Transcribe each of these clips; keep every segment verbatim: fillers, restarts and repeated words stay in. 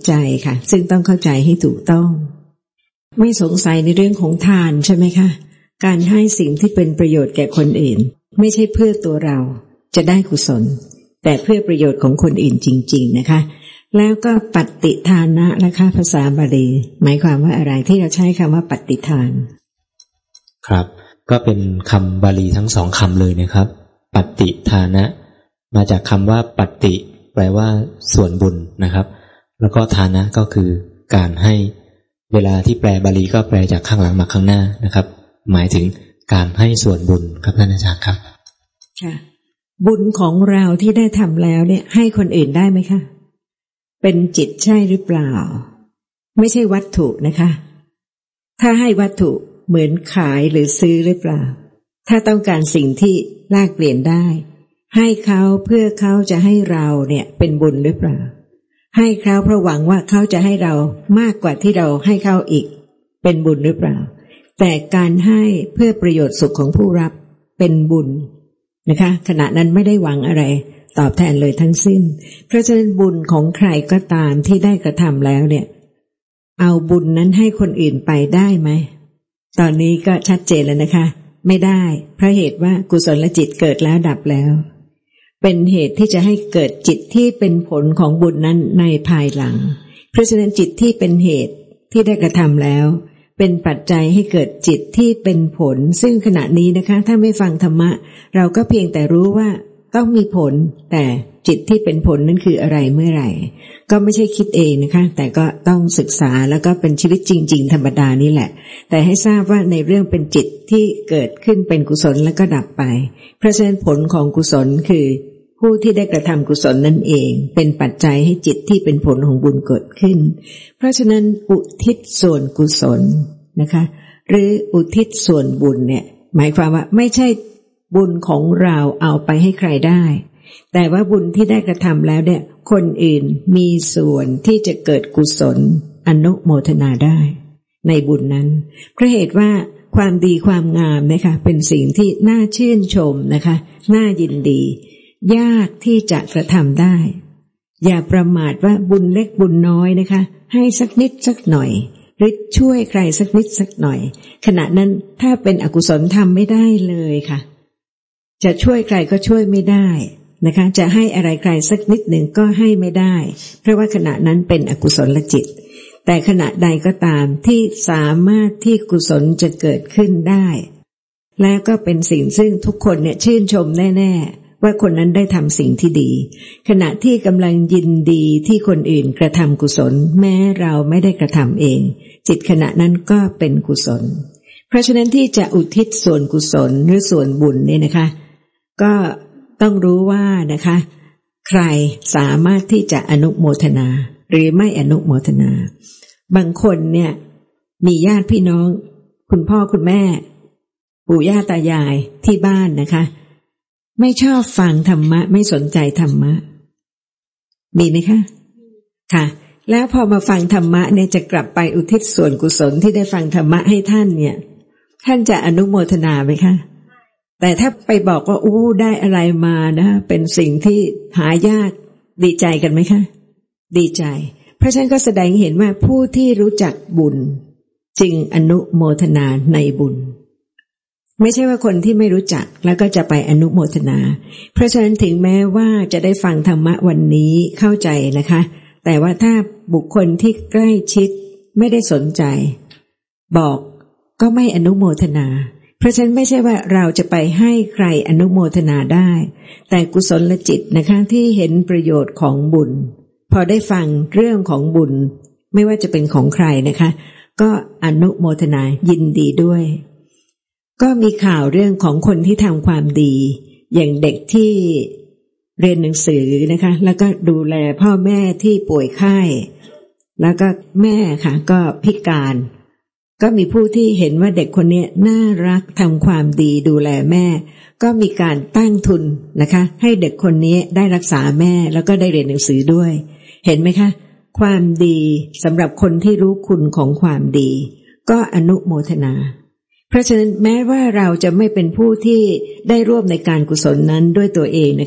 ใจค่ะซึ่งต้องเข้าใจให้ถูกต้องไม่สงสัยในเรื่องของทานใช่ไหมคะการให้สิ่งที่เป็นประโยชน์แก่คนอื่นไม่ใช่เพื่อตัวเราจะได้กุศลแต่เพื่อประโยชน์ของคนอื่นจริงๆนะคะแล้วก็ปฏิทานะนะคะภาษาบาลีหมายความว่าอะไรที่เราใช้คำว่าปฏิทานครับก็เป็นคำบาลีทั้งสองคำเลยนะครับปฏิทานะมาจากคำว่าปฏิแปลว่าส่วนบุญนะครับแล้วก็ทานะก็คือการให้เวลาที่แปลบาลีก็แปลจากข้างหลังมาข้างหน้านะครับหมายถึงการให้ส่วนบุญครับท่านอาจารย์ครับค่ะบุญของเราที่ได้ทำแล้วเนี่ยให้คนอื่นได้ไหมคะเป็นจิตใช่หรือเปล่าไม่ใช่วัตถุนะคะถ้าให้วัตถุเหมือนขายหรือซื้อหรือเปล่าถ้าต้องการสิ่งที่แลกเปลี่ยนได้ให้เขาเพื่อเขาจะให้เราเนี่ยเป็นบุญหรือเปล่าให้เขาเพราะหวังว่าเขาจะให้เรามากกว่าที่เราให้เขาอีกเป็นบุญหรือเปล่าแต่การให้เพื่อประโยชน์สุขของผู้รับเป็นบุญนะคะขณะนั้นไม่ได้หวังอะไรตอบแทนเลยทั้งสิ้นเพราะฉะนั้นบุญของใครก็ตามที่ได้กระทำแล้วเนี่ยเอาบุญนั้นให้คนอื่นไปได้ไหมตอนนี้ก็ชัดเจนแล้วนะคะไม่ได้เพราะเหตุว่ากุศลจิตเกิดแล้วดับแล้วเป็นเหตุที่จะให้เกิดจิตที่เป็นผลของบุญนั้นในภายหลังเพราะฉะนั้นจิตที่เป็นเหตุที่ได้กระทำแล้วเป็นปัจจัยให้เกิดจิตที่เป็นผลซึ่งขณะนี้นะคะถ้าไม่ฟังธรรมะเราก็เพียงแต่รู้ว่าต้องมีผลแต่จิตที่เป็นผลนั้นคืออะไรเมื่อไหร่ก็ไม่ใช่คิดเองนะคะแต่ก็ต้องศึกษาแล้วก็เป็นชีวิตจริงๆธรรมดานี่แหละแต่ให้ทราบว่าในเรื่องเป็นจิตที่เกิดขึ้นเป็นกุศลแล้วก็ดับไปเพราะฉะนั้นผลของกุศลคือผู้ที่ได้กระทำกุศลนั่นเองเป็นปัจจัยให้จิตที่เป็นผลของบุญเกิดขึ้นเพราะฉะนั้นอุทิศส่วนกุศลนะคะหรืออุทิศส่วนบุญเนี่ยหมายความว่าไม่ใช่บุญของเราเอาไปให้ใครได้แต่ว่าบุญที่ได้กระทำแล้วเนี่ยคนอื่นมีส่วนที่จะเกิดกุศลอนุโมทนาได้ในบุญนั้นเพราะเหตุว่าความดีความงามนะคะเป็นสิ่งที่น่าชื่นชมนะคะน่ายินดียากที่จะกระทำได้อย่าประมาทว่าบุญเล็กบุญน้อยนะคะให้สักนิดสักหน่อยหรือช่วยใครสักนิดสักหน่อยขณะนั้นถ้าเป็นอกุศลทำไม่ได้เลยค่ะจะช่วยใครก็ช่วยไม่ได้นะคะจะให้อะไรใครสักนิดหนึ่งก็ให้ไม่ได้เพราะว่าขณะนั้นเป็นอกุศลจิตแต่ขณะใดก็ตามที่สามารถที่กุศลจะเกิดขึ้นได้แล้วก็เป็นสิ่งซึ่งทุกคนเนี่ยชื่นชมแน่ๆว่าคนนั้นได้ทำสิ่งที่ดีขณะที่กำลังยินดีที่คนอื่นกระทำกุศลแม้เราไม่ได้กระทำเองจิตขณะนั้นก็เป็นกุศลเพราะฉะนั้นที่จะอุทิศส่วนกุศลหรือส่วนบุญเนี่ยนะคะก็ต้องรู้ว่านะคะใครสามารถที่จะอนุโมทนาหรือไม่อนุโมทนาบางคนเนี่ยมีญาติพี่น้องคุณพ่อคุณแม่ปู่ย่าตายายที่บ้านนะคะไม่ชอบฟังธรรมะไม่สนใจธรรมะมีไหมคะค่ะแล้วพอมาฟังธรรมะเนี่ยจะกลับไปอุทิศส่วนกุศลที่ได้ฟังธรรมะให้ท่านเนี่ยท่านจะอนุโมทนาไหมคะแต่ถ้าไปบอกว่าอู้ได้อะไรมานะเป็นสิ่งที่หายากดีใจกันไหมคะดีใจเพราะฉะนั้นก็แสดงเห็นว่าผู้ที่รู้จักบุญจึงอนุโมทนาในบุญไม่ใช่ว่าคนที่ไม่รู้จักแล้วก็จะไปอนุโมทนาเพราะฉะนั้นถึงแม้ว่าจะได้ฟังธรรมะวันนี้เข้าใจนะคะแต่ว่าถ้าบุคคลที่ใกล้ชิดไม่ได้สนใจบอกก็ไม่อนุโมทนาเพราะฉะนั้นไม่ใช่ว่าเราจะไปให้ใครอนุโมทนาได้แต่กุศลจิตนะคะที่เห็นประโยชน์ของบุญพอได้ฟังเรื่องของบุญไม่ว่าจะเป็นของใครนะคะก็อนุโมทนายินดีด้วยก็มีข่าวเรื่องของคนที่ทำความดีอย่างเด็กที่เรียนหนังสือนะคะแล้วก็ดูแลพ่อแม่ที่ป่วยไข้แล้วก็แม่ค่ะก็พิการก็มีผู้ที่เห็นว่าเด็กคนนี้น่ารักทำความดีดูแลแม่ก็มีการตั้งทุนนะคะให้เด็กคนนี้ได้รักษาแม่แล้วก็ได้เรียนหนังสือด้วยเห็นไหมคะความดีสำหรับคนที่รู้คุณของความดีก็อนุโมทนาเพราะฉะนั้นแม้ว่าเราจะไม่เป็นผู้ที่ได้ร่วมในการกุศลนั้นด้วยตัวเองนะคะ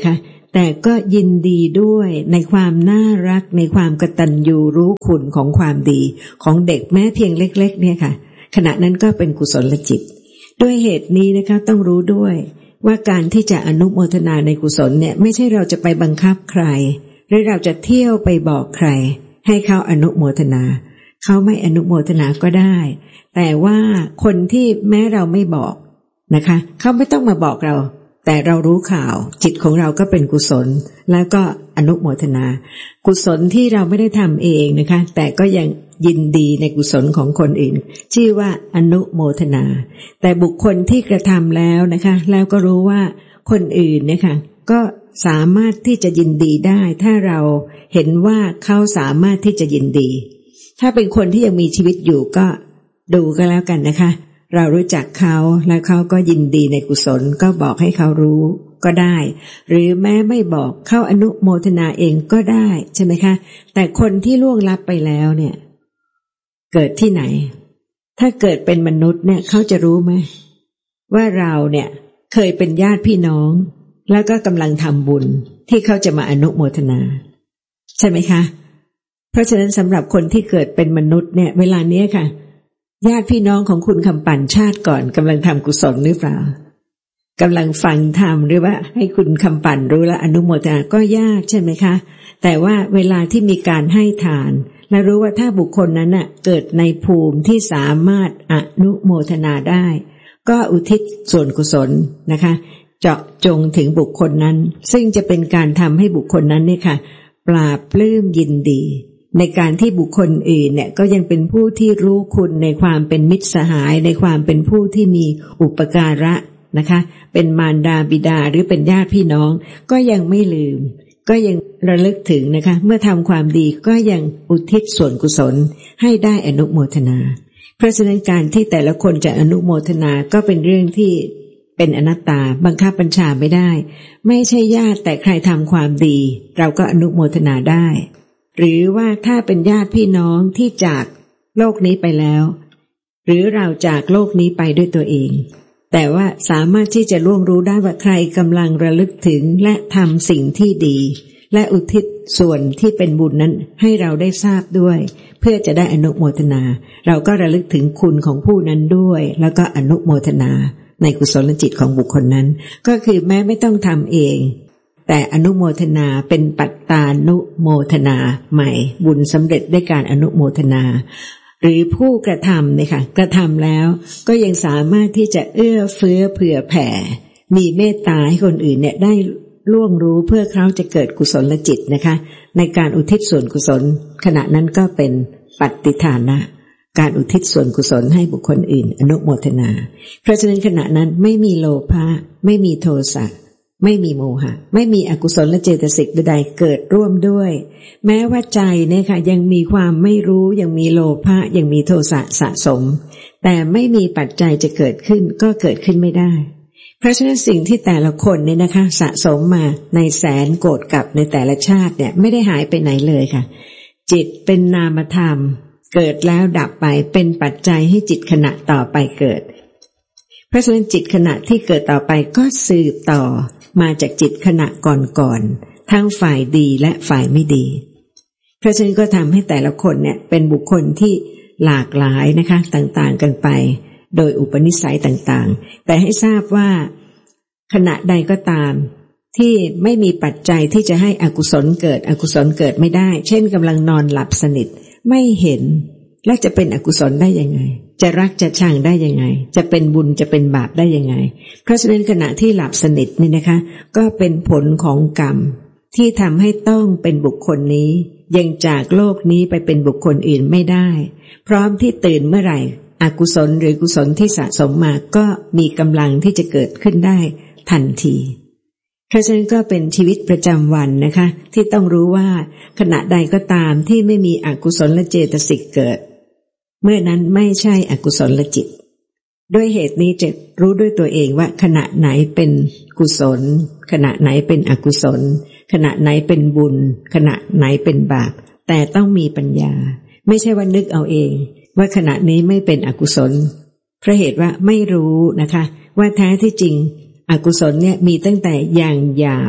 แต่ก็ยินดีด้วยในความน่ารักในความกตัญญูรู้คุณของความดีของเด็กแม้เพียงเล็กๆเนี่ยค่ะขณะนั้นก็เป็นกุศลจิตด้วยเหตุนี้นะคะต้องรู้ด้วยว่าการที่จะอนุโมทนาในกุศลเนี่ยไม่ใช่เราจะไปบังคับใครหรือเราจะเที่ยวไปบอกใครให้เขาอนุโมทนาเขาไม่อนุโมทนาก็ได้แต่ว่าคนที่แม้เราไม่บอกนะคะเขาไม่ต้องมาบอกเราแต่เรารู้ข่าวจิตของเราก็เป็นกุศลแล้วก็อนุโมทนากุศลที่เราไม่ได้ทำเองนะคะแต่ก็ยังยินดีในกุศลของคนอื่นชื่อว่าอนุโมทนาแต่บุคคลที่กระทำแล้วนะคะแล้วก็รู้ว่าคนอื่นเนี่ยค่ะก็สามารถที่จะยินดีได้ถ้าเราเห็นว่าเขาสามารถที่จะยินดีถ้าเป็นคนที่ยังมีชีวิตอยู่ก็ดูก็แล้วกันนะคะเรารู้จักเขาแล้วเขาก็ยินดีในกุศลก็บอกให้เขารู้ก็ได้หรือแม้ไม่บอกเข้าอนุโมทนาเองก็ได้ใช่ไหมคะแต่คนที่ล่วงลับไปแล้วเนี่ยเกิดที่ไหนถ้าเกิดเป็นมนุษย์เนี่ยเขาจะรู้ไหมว่าเราเนี่ยเคยเป็นญาติพี่น้องแล้วก็กำลังทำบุญที่เขาจะมาอนุโมทนาใช่ไหมคะเพราะฉะนั้นสำหรับคนที่เกิดเป็นมนุษย์เนี่ยเวลานี้ค่ะญาติพี่น้องของคุณคำปั่นชาติก่อนกำลังทำกุศลหรือเปล่ากำลังฟังธรรมหรือว่าให้คุณคำปั่นรู้และอนุโมทนาก็ยากใช่ไหมคะแต่ว่าเวลาที่มีการให้ทานและรู้ว่าถ้าบุคคลนั้นน่ะเกิดในภูมิที่สามารถอนุโมทนาได้ก็อุทิศส่วนกุศลนะคะเจาะจงถึงบุคคลนั้นซึ่งจะเป็นการทำให้บุคคลนั้นเนี่ยค่ะปลาบปลื้มยินดีในการที่บุคคลอื่นเนี่ยก็ยังเป็นผู้ที่รู้คุณในความเป็นมิตรสหายในความเป็นผู้ที่มีอุปการะนะคะเป็นมารดาบิดาหรือเป็นญาติพี่น้องก็ยังไม่ลืมก็ยังระลึกถึงนะคะเมื่อทำความดีก็ยังอุทิศส่วนกุศลให้ได้อนุโมทนาเพราะฉะนั้นการที่แต่ละคนจะอนุโมทนาก็เป็นเรื่องที่เป็นอนัตตาบังคับบัญชาไม่ได้ไม่ใช่ญาติแต่ใครทำความดีเราก็อนุโมทนาได้หรือว่าถ้าเป็นญาติพี่น้องที่จากโลกนี้ไปแล้วหรือเราจากโลกนี้ไปด้วยตัวเองแต่ว่าสามารถที่จะล่วงรู้ได้ว่าใครกำลังระลึกถึงและทำสิ่งที่ดีและอุทิศส่วนที่เป็นบุญนั้นให้เราได้ทราบด้วยเพื่อจะได้อนุโมทนาเราก็ระลึกถึงคุณของผู้นั้นด้วยแล้วก็อนุโมทนาในกุศลจิตของบุคคลนั้นก็คือแม้ไม่ต้องทำเองแต่อนุโมทนาเป็นปัตตานุโมทนาใหม่บุญสำเร็จด้วยการอนุโมทนาหรือผู้กระทำเนี่ยค่ะกระทำแล้วก็ยังสามารถที่จะเอื้อเฟื้อเผื่อแผ่มีเมตตาให้คนอื่นเนี่ยได้ล่วงรู้เพื่อเขาจะเกิดกุศลจิตนะคะในการอุทิศส่วนกุศลขณะนั้นก็เป็นปฏิฐานะการอุทิศส่วนกุศลให้บุคคลอื่นอนุโมทนาเพราะฉะนั้นขณะนั้นไม่มีโลภะไม่มีโทสะไม่มีโมหะไม่มีอกุศลเจตสิกใดๆเกิดร่วมด้วยแม้ว่าใจเนี่ยค่ะยังมีความไม่รู้ยังมีโลภะยังมีโทสะสะสมแต่ไม่มีปัจจัยจะเกิดขึ้นก็เกิดขึ้นไม่ได้เพราะฉะนั้นสิ่งที่แต่ละคนเนี่ยนะคะสะสมมาในแสนโกฏกับในแต่ละชาติเนี่ยไม่ได้หายไปไหนเลยค่ะจิตเป็นนามธรรมเกิดแล้วดับไปเป็นปัจจัยให้จิตขณะต่อไปเกิดเพราะฉะนั้นจิตขณะที่เกิดต่อไปก็สืบต่อมาจากจิตขณะก่อนๆทั้งฝ่ายดีและฝ่ายไม่ดีเพราะฉะนั้นก็ทำให้แต่ละคนเนี่ยเป็นบุคคลที่หลากหลายนะคะต่างๆกันไปโดยอุปนิสัยต่างๆแต่ให้ทราบว่าขณะใดก็ตามที่ไม่มีปัจจัยที่จะให้อกุศลเกิดอกุศลเกิดไม่ได้เช่นกำลังนอนหลับสนิทไม่เห็นและจะเป็นอกุศลได้ยังไงจะรักจะชังได้ยังไงจะเป็นบุญจะเป็นบาปได้ยังไงเพราะฉะนั้นขณะที่หลับสนิทนี่นะคะก็เป็นผลของกรรมที่ทำให้ต้องเป็นบุคคลนี้ยังจากโลกนี้ไปเป็นบุคคลอื่นไม่ได้พร้อมที่ตื่นเมื่อไหร่อกุศลหรือกุศลที่สะสมมาก็มีกำลังที่จะเกิดขึ้นได้ทันทีเพราะฉะนั้นก็เป็นชีวิตประจำวันนะคะที่ต้องรู้ว่าขณะใดก็ตามที่ไม่มีอกุศลและเจตสิกเกิดเมื่อนั้นไม่ใช่อกุศลจิตด้วยเหตุนี้จะรู้ด้วยตัวเองว่าขณะไหนเป็นกุศลขณะไหนเป็นอกุศลขณะไหนเป็นบุญขณะไหนเป็นบาปแต่ต้องมีปัญญาไม่ใช่ว่านึกเอาเองว่าขณะนี้ไม่เป็นอกุศลเพราะเหตุว่าไม่รู้นะคะว่าแท้ที่จริงอกุศลเนี่ยมีตั้งแต่อย่างหยาบ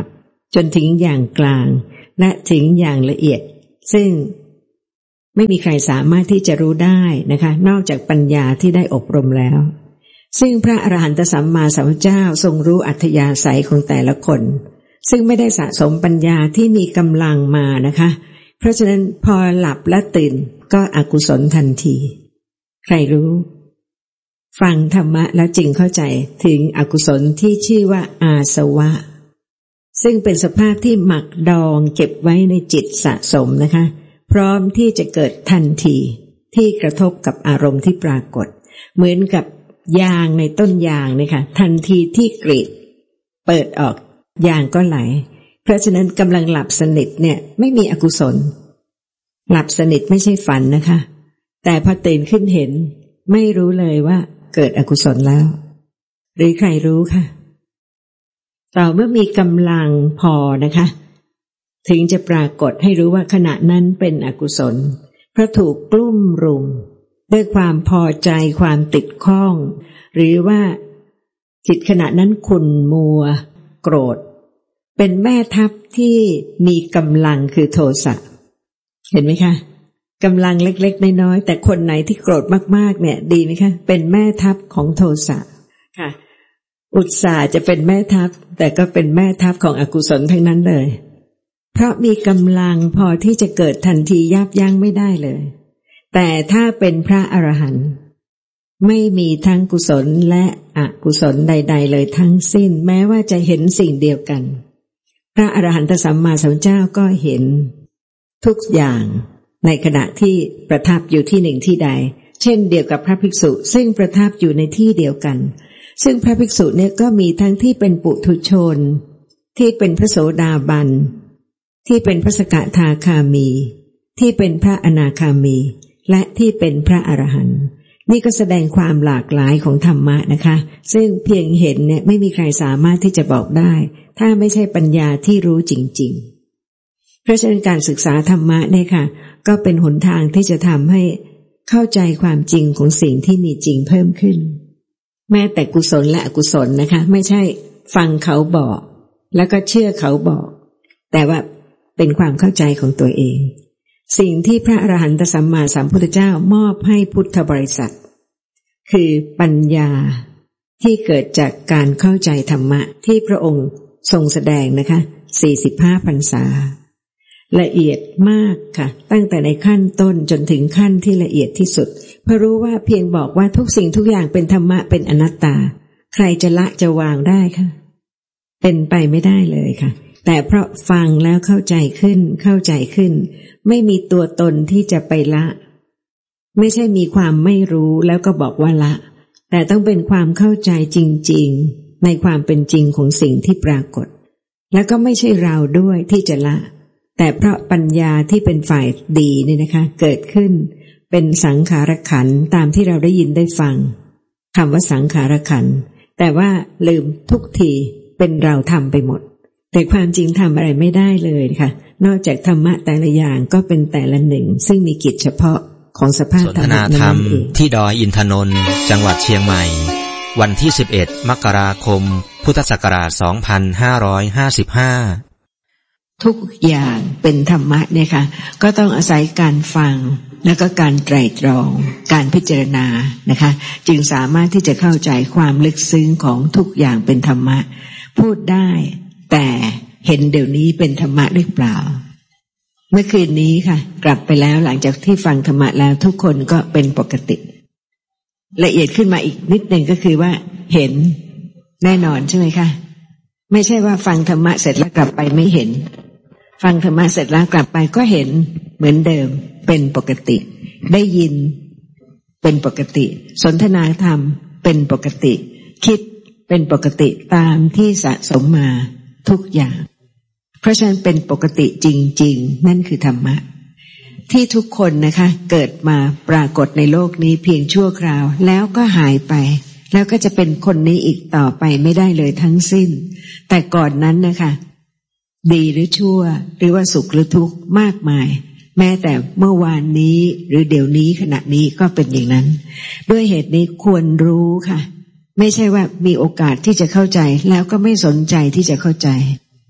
จนถึงอย่างกลางและถึงอย่างละเอียดซึ่งไม่มีใครสามารถที่จะรู้ได้นะคะนอกจากปัญญาที่ได้อบรมแล้วซึ่งพระอรหันตสัมมาสัมพุทธเจ้าทรงรู้อัธยาศัยของแต่ละคนซึ่งไม่ได้สะสมปัญญาที่มีกำลังมานะคะเพราะฉะนั้นพอหลับและตื่นก็อกุศลทันทีใครรู้ฟังธรรมะแล้วจึงเข้าใจถึงอกุศลที่ชื่อว่าอาสวะซึ่งเป็นสภาพที่หมักดองเก็บไว้ในจิตสะสมนะคะพร้อมที่จะเกิดทันทีที่กระทบกับอารมณ์ที่ปรากฏเหมือนกับยางในต้นยางนะคะทันทีที่กรีดเปิดออกยางก็ไหลเพราะฉะนั้นกำลังหลับสนิทเนี่ยไม่มีอกุศลหลับสนิทไม่ใช่ฝันนะคะแต่พอตื่นขึ้นเห็นไม่รู้เลยว่าเกิดอกุศลแล้วหรือใครรู้ค่ะต่อเมื่อมีกำลังพอนะคะถึงจะปรากฏให้รู้ว่าขณะนั้นเป็นอกุศลเพราะถูกกลุ่มรุมด้วยความพอใจความติดข้องหรือว่าจิตขณะนั้นขุ่นมัวโกรธเป็นแม่ทัพที่มีกำลังคือโทสะเห็นไหมคะกำลังเล็กๆน้อยๆแต่คนไหนที่โกรธมากๆเนี่ยดีไหมคะเป็นแม่ทัพของโทสะค่ะอุตส่าห์จะเป็นแม่ทัพแต่ก็เป็นแม่ทัพของอกุศลทั้งนั้นเลยเพราะมีกำลังพอที่จะเกิดทันทียับยั้งไม่ได้เลยแต่ถ้าเป็นพระอรหันต์ไม่มีทั้งกุศลและอกุศลใดๆเลยทั้งสิ้นแม้ว่าจะเห็นสิ่งเดียวกันพระอรหันตสัมมาสัมพุทธเจ้าก็เห็นทุกอย่างในขณะที่ประทับอยู่ที่หนึ่งที่ใดเช่นเดียวกับพระภิกษุซึ่งประทับอยู่ในที่เดียวกันซึ่งพระภิกษุเนี่ยก็มีทั้งที่เป็นปุถุชนที่เป็นพระโสดาบันที่เป็นพระสกทาคามีที่เป็นพระอนาคามีและที่เป็นพระอรหันต์นี่ก็แสดงความหลากหลายของธรรมะนะคะซึ่งเพียงเห็นเนี่ยไม่มีใครสามารถที่จะบอกได้ถ้าไม่ใช่ปัญญาที่รู้จริงๆเพราะฉะนั้นการศึกษาธรรมะเนี่ยค่ะก็เป็นหนทางที่จะทำให้เข้าใจความจริงของสิ่งที่มีจริงเพิ่มขึ้นแม้แต่กุศลและอกุศลนะคะไม่ใช่ฟังเขาบอกแล้วก็เชื่อเขาบอกแต่ว่าเป็นความเข้าใจของตัวเองสิ่งที่พระอรหันตสัมมาสัมพุทธเจ้ามอบให้พุทธบริษัทคือปัญญาที่เกิดจากการเข้าใจธรรมะที่พระองค์ทรงแสดงนะคะสี่สิบห้าพรรษาละเอียดมากค่ะตั้งแต่ในขั้นต้นจนถึงขั้นที่ละเอียดที่สุดเพราะรู้ว่าเพียงบอกว่าทุกสิ่งทุกอย่างเป็นธรรมะเป็นอนัตตาใครจะละจะวางได้ค่ะเป็นไปไม่ได้เลยค่ะแต่เพราะฟังแล้วเข้าใจขึ้นเข้าใจขึ้นไม่มีตัวตนที่จะไปละไม่ใช่มีความไม่รู้แล้วก็บอกว่าละแต่ต้องเป็นความเข้าใจจริงๆในความเป็นจริงของสิ่งที่ปรากฏแล้วก็ไม่ใช่เราด้วยที่จะละแต่เพราะปัญญาที่เป็นฝ่ายดีนี่นะคะเกิดขึ้นเป็นสังขารขันธ์ตามที่เราได้ยินได้ฟังคำว่าสังขารขันธ์แต่ว่าลืมทุกทีเป็นเราทำไปหมดแต่ความจริงทำอะไรไม่ได้เลยค่ะนอกจากธรรมะแต่ละอย่างก็เป็นแต่ละหนึ่งซึ่งมีกิจเฉพาะของสภาพธรรมะนั่นเองที่ดอยอินทนนท์จังหวัดเชียงใหม่วันที่สิบเอ็ดมกราคมพุทธศักราชสองพันห้าร้อยห้าสิบห้าทุกอย่างเป็นธรรมะเนี่ยค่ะก็ต้องอาศัยการฟังแล้วก็การไตร่ตรองการพิจารณานะคะจึงสามารถที่จะเข้าใจความลึกซึ้งของทุกอย่างเป็นธรรมะพูดได้แต่เห็นเดี๋ยวนี้เป็นธรรมะหรือเปล่าเมื่อคืนนี้ค่ะกลับไปแล้วหลังจากที่ฟังธรรมะแล้วทุกคนก็เป็นปกติละเอียดขึ้นมาอีกนิดหนึ่งก็คือว่าเห็นแน่นอนใช่ไหมคะไม่ใช่ว่าฟังธรรมะเสร็จแล้วกลับไปไม่เห็นฟังธรรมะเสร็จแล้วกลับไปก็เห็นเหมือนเดิมเป็นปกติได้ยินเป็นปกติสนทนาธรรมเป็นปกติคิดเป็นปกติตามที่สะสมมาทุกอย่างเพราะฉะนั้นเป็นปกติจริงๆนั่นคือธรรมะที่ทุกคนนะคะเกิดมาปรากฏในโลกนี้เพียงชั่วคราวแล้วก็หายไปแล้วก็จะเป็นคนนี้อีกต่อไปไม่ได้เลยทั้งสิ้นแต่ก่อนนั้นนะคะดีหรือชั่วหรือว่าสุขหรือทุกข์มากมายแม้แต่เมื่อวานนี้หรือเดี๋ยวนี้ขณะนี้ก็เป็นอย่างนั้นด้วยเหตุนี้ควรรู้ค่ะไม่ใช่ว่ามีโอกาสที่จะเข้าใจแล้วก็ไม่สนใจที่จะเข้าใจ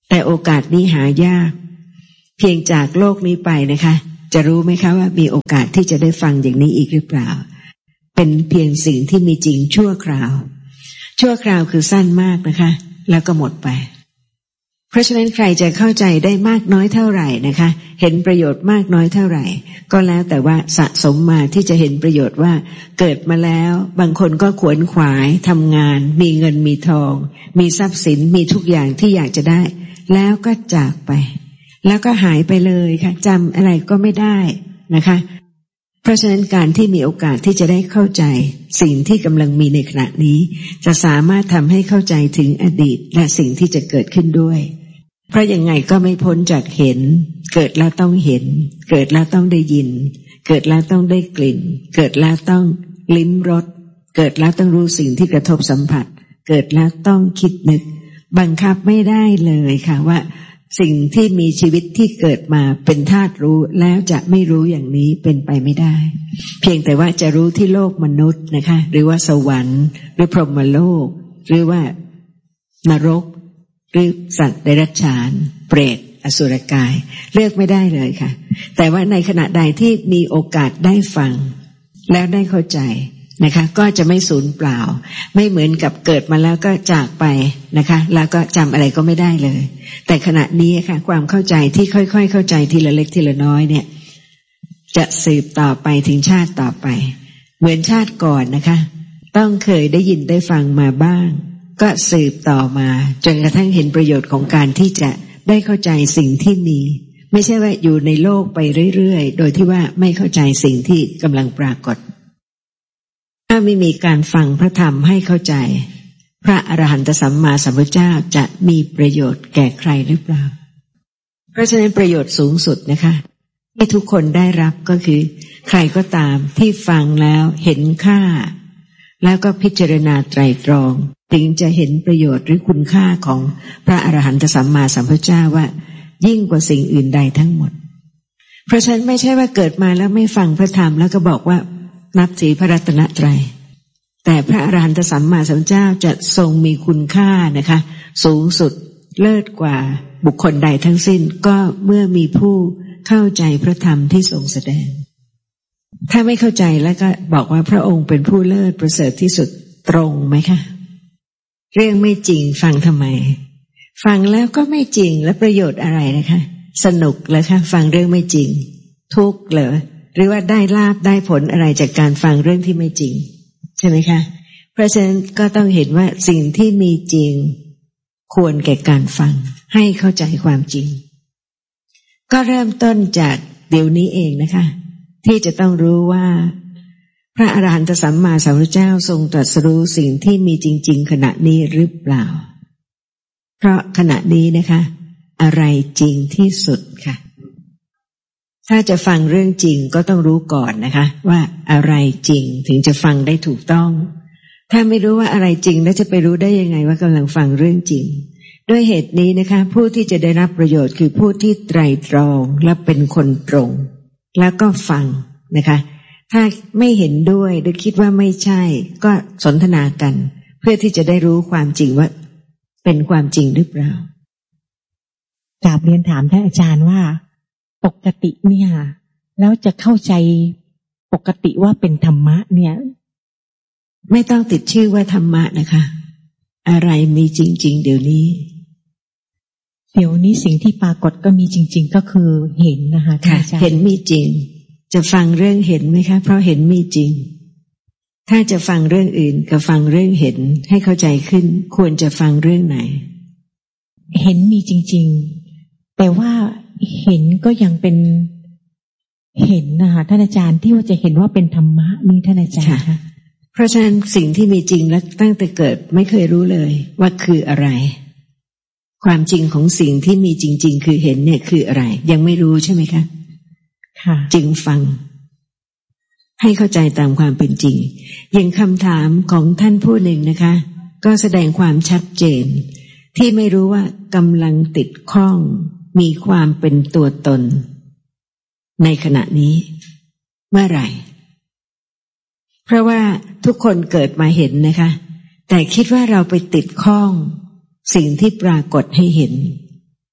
แต่โอกาสนี้หายากเพียงจากโลกนี้ไปนะคะจะรู้ไหมคะว่ามีโอกาสที่จะได้ฟังอย่างนี้อีกหรือเปล่าเป็นเพียงสิ่งที่มีจริงชั่วคราวชั่วคราวคือสั้นมากนะคะแล้วก็หมดไปเพราะฉะนั้นใครจะเข้าใจได้มากน้อยเท่าไหร่นะคะเห็นประโยชน์มากน้อยเท่าไหร่ก็แล้วแต่ว่าสะสมมาที่จะเห็นประโยชน์ว่าเกิดมาแล้วบางคนก็ขวนขวายทำงานมีเงินมีทองมีทรัพย์สินมีทุกอย่างที่อยากจะได้แล้วก็จากไปแล้วก็หายไปเลยค่ะจำอะไรก็ไม่ได้นะคะเพราะฉะนั้นการที่มีโอกาสที่จะได้เข้าใจสิ่งที่กำลังมีในขณะนี้จะสามารถทำให้เข้าใจถึงอดีตและสิ่งที่จะเกิดขึ้นด้วยเพราะยังไงก็ไม่พ้นจากเห็นเกิดแล้วต้องเห็นเกิดแล้วต้องได้ยินเกิดแล้วต้องได้กลิ่นเกิดแล้วต้องลิ้มรสเกิดแล้วต้องรู้สิ่งที่กระทบสัมผัสเกิดแล้วต้องคิดนึกบังคับไม่ได้เลยค่ะว่าสิ่งที่มีชีวิตที่เกิดมาเป็นธาตุรู้แล้วจะไม่รู้อย่างนี้เป็นไปไม่ได้เพียงแต่ว่าจะรู้ที่โลกมนุษย์นะคะหรือว่าสวรรค์หรือพรหมโลกหรือว่านรกหรือสัตว์เดรัจฉานเปรตอสุรกายเลือกไม่ได้เลยค่ะแต่ว่าในขณะใดที่มีโอกาสได้ฟังแล้วได้เข้าใจนะคะก็จะไม่สูญเปล่าไม่เหมือนกับเกิดมาแล้วก็จากไปนะคะแล้วก็จำอะไรก็ไม่ได้เลยแต่ขณะนี้ค่ะความเข้าใจที่ค่อยๆเข้าใจทีละเล็กทีละน้อยเนี่ยจะสืบต่อไปถึงชาติต่อไปเหมือนชาติก่อนนะคะต้องเคยได้ยินได้ฟังมาบ้างก็สืบต่อมาจนกระทั่งเห็นประโยชน์ของการที่จะได้เข้าใจสิ่งที่มีไม่ใช่ว่าอยู่ในโลกไปเรื่อยๆโดยที่ว่าไม่เข้าใจสิ่งที่กำลังปรากฏถ้าไม่มีการฟังพระธรรมให้เข้าใจพระอรหันตสัมมาสัมพุทธเจ้าจะมีประโยชน์แก่ใครหรือเปล่าเพราะฉะนั้นประโยชน์สูงสุดนะคะที่ทุกคนได้รับก็คือใครก็ตามที่ฟังแล้วเห็นค่าแล้วก็พิจารณาไตรตรองถึงจะเห็นประโยชน์หรือคุณค่าของพระอรหันตสัมมาสัมพุทธเจ้าว่ายิ่งกว่าสิ่งอื่นใดทั้งหมดเพราะฉะนั้นไม่ใช่ว่าเกิดมาแล้วไม่ฟังพระธรรมแล้วก็บอกว่านับถือพระรัตนตรัยแต่พระอรหันตสัมมาสัมพุทธเจ้าจะทรงมีคุณค่านะคะสูงสุดเลิศกว่าบุคคลใดทั้งสิ้นก็เมื่อมีผู้เข้าใจพระธรรมที่ทรงแสดงถ้าไม่เข้าใจแล้วก็บอกว่าพระองค์เป็นผู้เลิศประเสริฐที่สุดตรงไหมคะเรื่องไม่จริงฟังทำไมฟังแล้วก็ไม่จริงและประโยชน์อะไรนะคะสนุกเหรอคะฟังเรื่องไม่จริงทุกข์เหรอหรือว่าได้ลาภได้ผลอะไรจากการฟังเรื่องที่ไม่จริงใช่ไหมคะเพราะฉะนั้นก็ต้องเห็นว่าสิ่งที่มีจริงควรแก่การฟังให้เข้าใจความจริงก็เริ่มต้นจากเดี๋ยวนี้เองนะคะที่จะต้องรู้ว่าพระอรหันตสัมมาสัมพุทธเจ้าทรงตรัสรู้สิ่งที่มีจริงๆขณะนี้หรือเปล่าเพราะขณะนี้นะคะอะไรจริงที่สุดค่ะถ้าจะฟังเรื่องจริงก็ต้องรู้ก่อนนะคะว่าอะไรจริงถึงจะฟังได้ถูกต้องถ้าไม่รู้ว่าอะไรจริงแล้วจะไปรู้ได้ยังไงว่ากำลังฟังเรื่องจริงด้วยเหตุนี้นะคะผู้ที่จะได้รับประโยชน์คือผู้ที่ไตร่ตรองและเป็นคนตรงแล้วก็ฟังนะคะถ้าไม่เห็นด้วยหรือคิดว่าไม่ใช่ก็สนทนากันเพื่อที่จะได้รู้ความจริงว่าเป็นความจริงหรือเปล่ากราบเรียนถามท่านอาจารย์ว่าปกติเนี่ยแล้วจะเข้าใจปกติว่าเป็นธรรมะเนี่ยไม่ต้องติดชื่อว่าธรรมะนะคะอะไรมีจริงๆเดี๋ยวนี้เดี๋ยวนี้สิ่งที่ปรากฏก็มีจริงๆก็คือเห็นนะคะท่านอาจารย์เห็นมีจริงจะฟังเรื่องเห็นไหมคะเพราะเห็นมีจริงถ้าจะฟังเรื่องอื่นกับฟังเรื่องเห็นให้เข้าใจขึ้นควรจะฟังเรื่องไหนเห็นมีจริงๆแต่ว่าเห็นก็ยังเป็นเห็นนะคะท่านอาจารย์ที่ว่าจะเห็นว่าเป็นธรรมะนี่ท่านอาจารย์คะเพราะฉะนั้นสิ่งที่มีจริงแล้วตั้งแต่เกิดไม่เคยรู้เลยว่าคืออะไรความจริงของสิ่งที่มีจริงๆคือเห็นเนี่ยคืออะไรยังไม่รู้ใช่ไหมคะค่ะจึงฟังให้เข้าใจตามความเป็นจริงอย่างคำถามของท่านผู้หนึ่งนะคะก็แสดงความชัดเจนที่ไม่รู้ว่ากำลังติดข้องมีความเป็นตัวตนในขณะนี้เมื่อไหร่เพราะว่าทุกคนเกิดมาเห็นนะคะแต่คิดว่าเราไปติดข้องสิ่งที่ปรากฏให้เห็น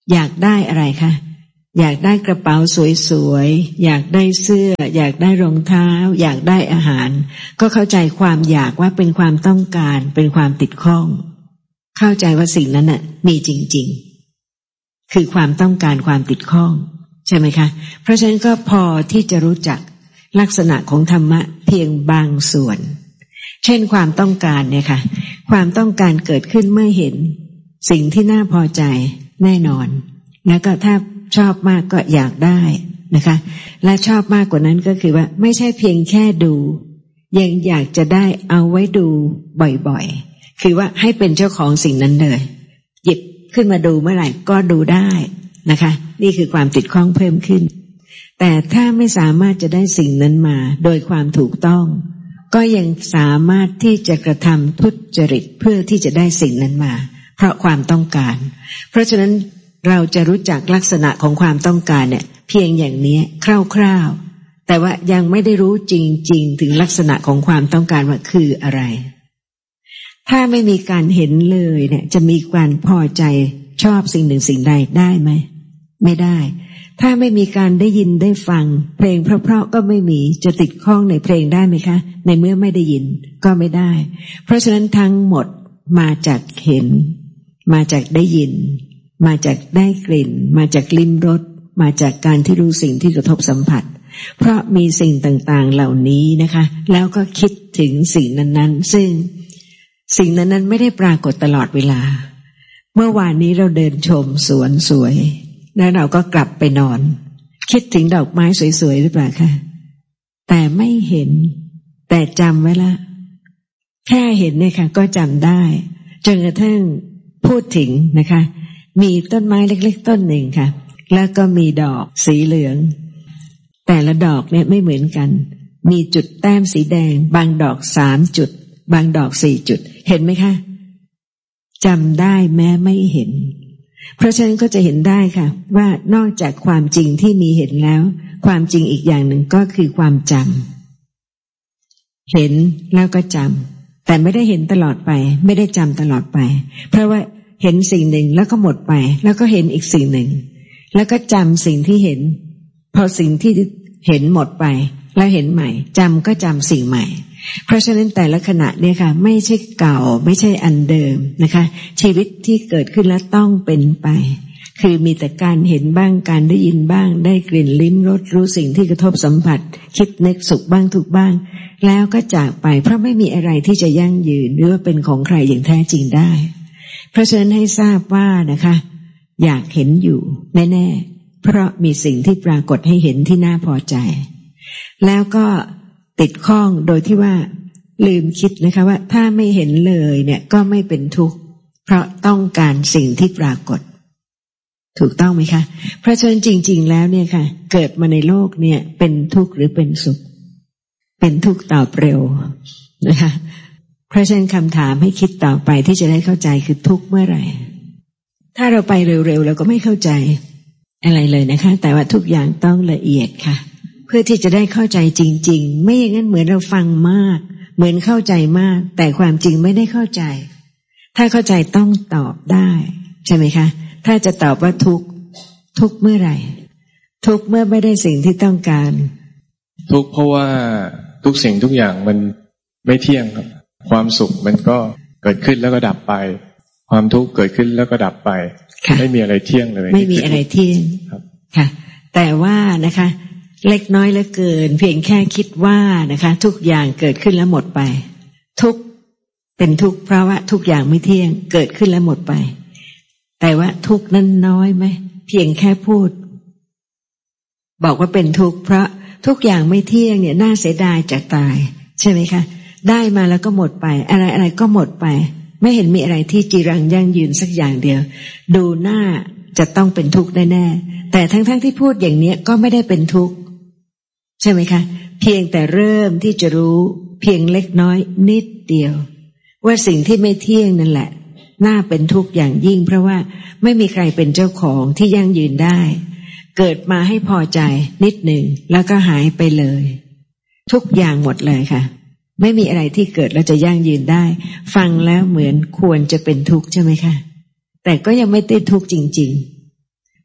อยากได้อะไรคะอยากได้กระเป๋าสวยๆอยากได้เสื้ออยากได้รองเท้าอยากได้อาหารก็เข้าใจความอยากว่าเป็นความต้องการเป็นความติดข้องเข้าใจว่าสิ่งนั้นน่ะมีจริงๆคือความต้องการความติดข้องใช่ไหมคะเพราะฉะนั้นก็พอที่จะรู้จักลักษณะของธรรมะเพียงบางส่วนเช่นความต้องการเนี่ยค่ะความต้องการเกิดขึ้นเมื่อเห็นสิ่งที่น่าพอใจแน่นอนแล้วก็ถ้าชอบมากก็อยากได้นะคะและชอบมากกว่านั้นก็คือว่าไม่ใช่เพียงแค่ดูยังอยากจะได้เอาไว้ดูบ่อยๆคือว่าให้เป็นเจ้าของสิ่งนั้นเลยหยิบขึ้นมาดูเมื่อไหร่ก็ดูได้นะคะนี่คือความติดข้องเพิ่มขึ้นแต่ถ้าไม่สามารถจะได้สิ่งนั้นมาโดยความถูกต้องก็ยังสามารถที่จะกระทำทุจริตเพื่อที่จะได้สิ่งนั้นมาเพราะความต้องการเพราะฉะนั้นเราจะรู้จักลักษณะของความต้องการเนี่ยเพียงอย่างนี้คร่าวๆแต่ว่ายังไม่ได้รู้จริงๆถึงลักษณะของความต้องการว่าคืออะไรถ้าไม่มีการเห็นเลยเนี่ยจะมีการพอใจชอบสิ่งหนึ่งสิ่งใดได้ไหมไม่ได้ถ้าไม่มีการได้ยินได้ฟังเพลงเพราะๆก็ไม่มีจะติดข้องในเพลงได้ไหมคะในเมื่อไม่ได้ยินก็ไม่ได้เพราะฉะนั้นทั้งหมดมาจากเห็นมาจากได้ยินมาจากได้กลิ่นมาจากลิ้มรสมาจากการที่รู้สิ่งที่กระทบสัมผัสเพราะมีสิ่งต่างๆเหล่านี้นะคะแล้วก็คิดถึงสิ่งนั้นๆซึ่งสิ่งนั้นๆไม่ได้ปรากฏตลอดเวลาเมื่อวานนี้เราเดินชมสวนสวยแล้วเราก็กลับไปนอนคิดถึงดอกไม้สวยๆหรือเปล่าคะแต่ไม่เห็นแต่จำไว้ละแค่เห็นเนี่ยค่ะก็จำได้จนกระทั่งพูดถึงนะคะมีต้นไม้เล็กๆต้นหนึ่งค่ะแล้วก็มีดอกสีเหลืองแต่ละดอกเนี่ยไม่เหมือนกันมีจุดแต้มสีแดงบางดอกสามจุดบางดอกสี่จุดเห็นไหมคะจำได้แม้ไม่เห็นเพราะฉะนั้นก็จะเห็นได้ค่ะว่านอกจากความจริงที่มีเห็นแล้วความจริงอีกอย่างหนึ่งก็คือความจำเห็นแล้วก็จำแต่ไม่ได้เห็นตลอดไปไม่ได้จำตลอดไปเพราะว่าเห็นสิ่งหนึ่งแล้วก็หมดไปแล้วก็เห็นอีกสิ่งหนึ่งแล้วก็จำสิ่งที่เห็นพอสิ่งที่เห็นหมดไปแล้วเห็นใหม่จำก็จำสิ่งใหม่เพราะฉะนั้นแต่ละขณะเนี่ยค่ะไม่ใช่เก่าไม่ใช่อันเดิมนะคะชีวิตที่เกิดขึ้นแล้วต้องเป็นไปคือมีแต่การเห็นบ้างการได้ยินบ้างได้กลิ่นลิ้มรสรู้สิ่งที่กระทบสัมผัสคิดนึกสุขบ้างทุกบ้างแล้วก็จากไปเพราะไม่มีอะไรที่จะยั่งยืนหรือว่าเป็นของใครอย่างแท้จริงได้เพราะฉะนั้นให้ทราบว่านะคะอยากเห็นอยู่แน่ๆเพราะมีสิ่งที่ปรากฏให้เห็นที่น่าพอใจแล้วก็ติดข้องโดยที่ว่าลืมคิดนะคะว่าถ้าไม่เห็นเลยเนี่ยก็ไม่เป็นทุกข์เพราะต้องการสิ่งที่ปรากฏถูกต้องไหมคะเพราะฉะนั้นจริงๆแล้วเนี่ยค่ะเกิดมาในโลกเนี่ยเป็นทุกข์หรือเป็นสุขเป็นทุกข์ตอบเร็วนะคะเพราะฉะนั้นคำถามให้คิดต่อไปที่จะได้เข้าใจคือทุกข์เมื่อไหร่ถ้าเราไปเร็วๆเราก็ไม่เข้าใจอะไรเลยนะคะแต่ว่าทุกอย่างต้องละเอียดค่ะเพื่อที่จะได้เข้าใจจริงๆไม่อย่างนั้นเหมือนเราฟังมากเหมือนเข้าใจมากแต่ความจริงไม่ได้เข้าใจถ้าเข้าใจต้องตอบได้ใช่ไหมคะถ้าจะตอบว่าทุกข์ทุกข์เมื่อไหร่ทุกข์เมื่อไม่ได้สิ่งที่ต้องการทุกข์เพราะว่าทุกสิ่งทุกอย่างมันไม่เที่ยงครับความสุขมันก็เกิดขึ้นแล้วก็ดับไปความทุกข์เกิดขึ้นแล้วก็ดับไปไม่มีอะไรเที่ยงเลยไม่มีอะไรเที่ยงค่ะแต่ว่านะคะเล็กน้อยเหลือเกินเพียงแค่คิดว่านะคะทุกอย่างเกิดขึ้นแล้วหมดไปทุกเป็นทุกเพราะว่าทุกอย่างไม่เที่ยงเกิดขึ้นแล้วหมดไปแต่ว่าทุกนั้นน้อยไหมเพียงแค่พูดบอกว่าเป็นทุกเพราะทุกอย่างไม่เที่ยงเนี่ยน่าเสียดายจะตายใช่ไหมคะได้มาแล้วก็หมดไปอะไรอะไรก็หมดไปไม่เห็นมีอะไรที่จีรังยั่งยืนสักอย่างเดียวดูหน้าจะต้องเป็นทุกข์แน่ๆแต่ทั้งๆ ท, ที่พูดอย่างนี้ก็ไม่ได้เป็นทุกข์ใช่ไหมคะเพียงแต่เริ่มที่จะรู้เพียงเล็กน้อยนิดเดียวว่าสิ่งที่ไม่เที่ยงนั่นแหละน่าเป็นทุกข์อย่างยิ่งเพราะว่าไม่มีใครเป็นเจ้าของที่ยั่งยืนได้เกิดมาให้พอใจนิดหนึ่งแล้วก็หายไปเลยทุกอย่างหมดเลยค่ะไม่มีอะไรที่เกิดแล้วจะยั่งยืนได้ฟังแล้วเหมือนควรจะเป็นทุกข์ใช่ไหมคะแต่ก็ยังไม่ได้ทุกข์จริง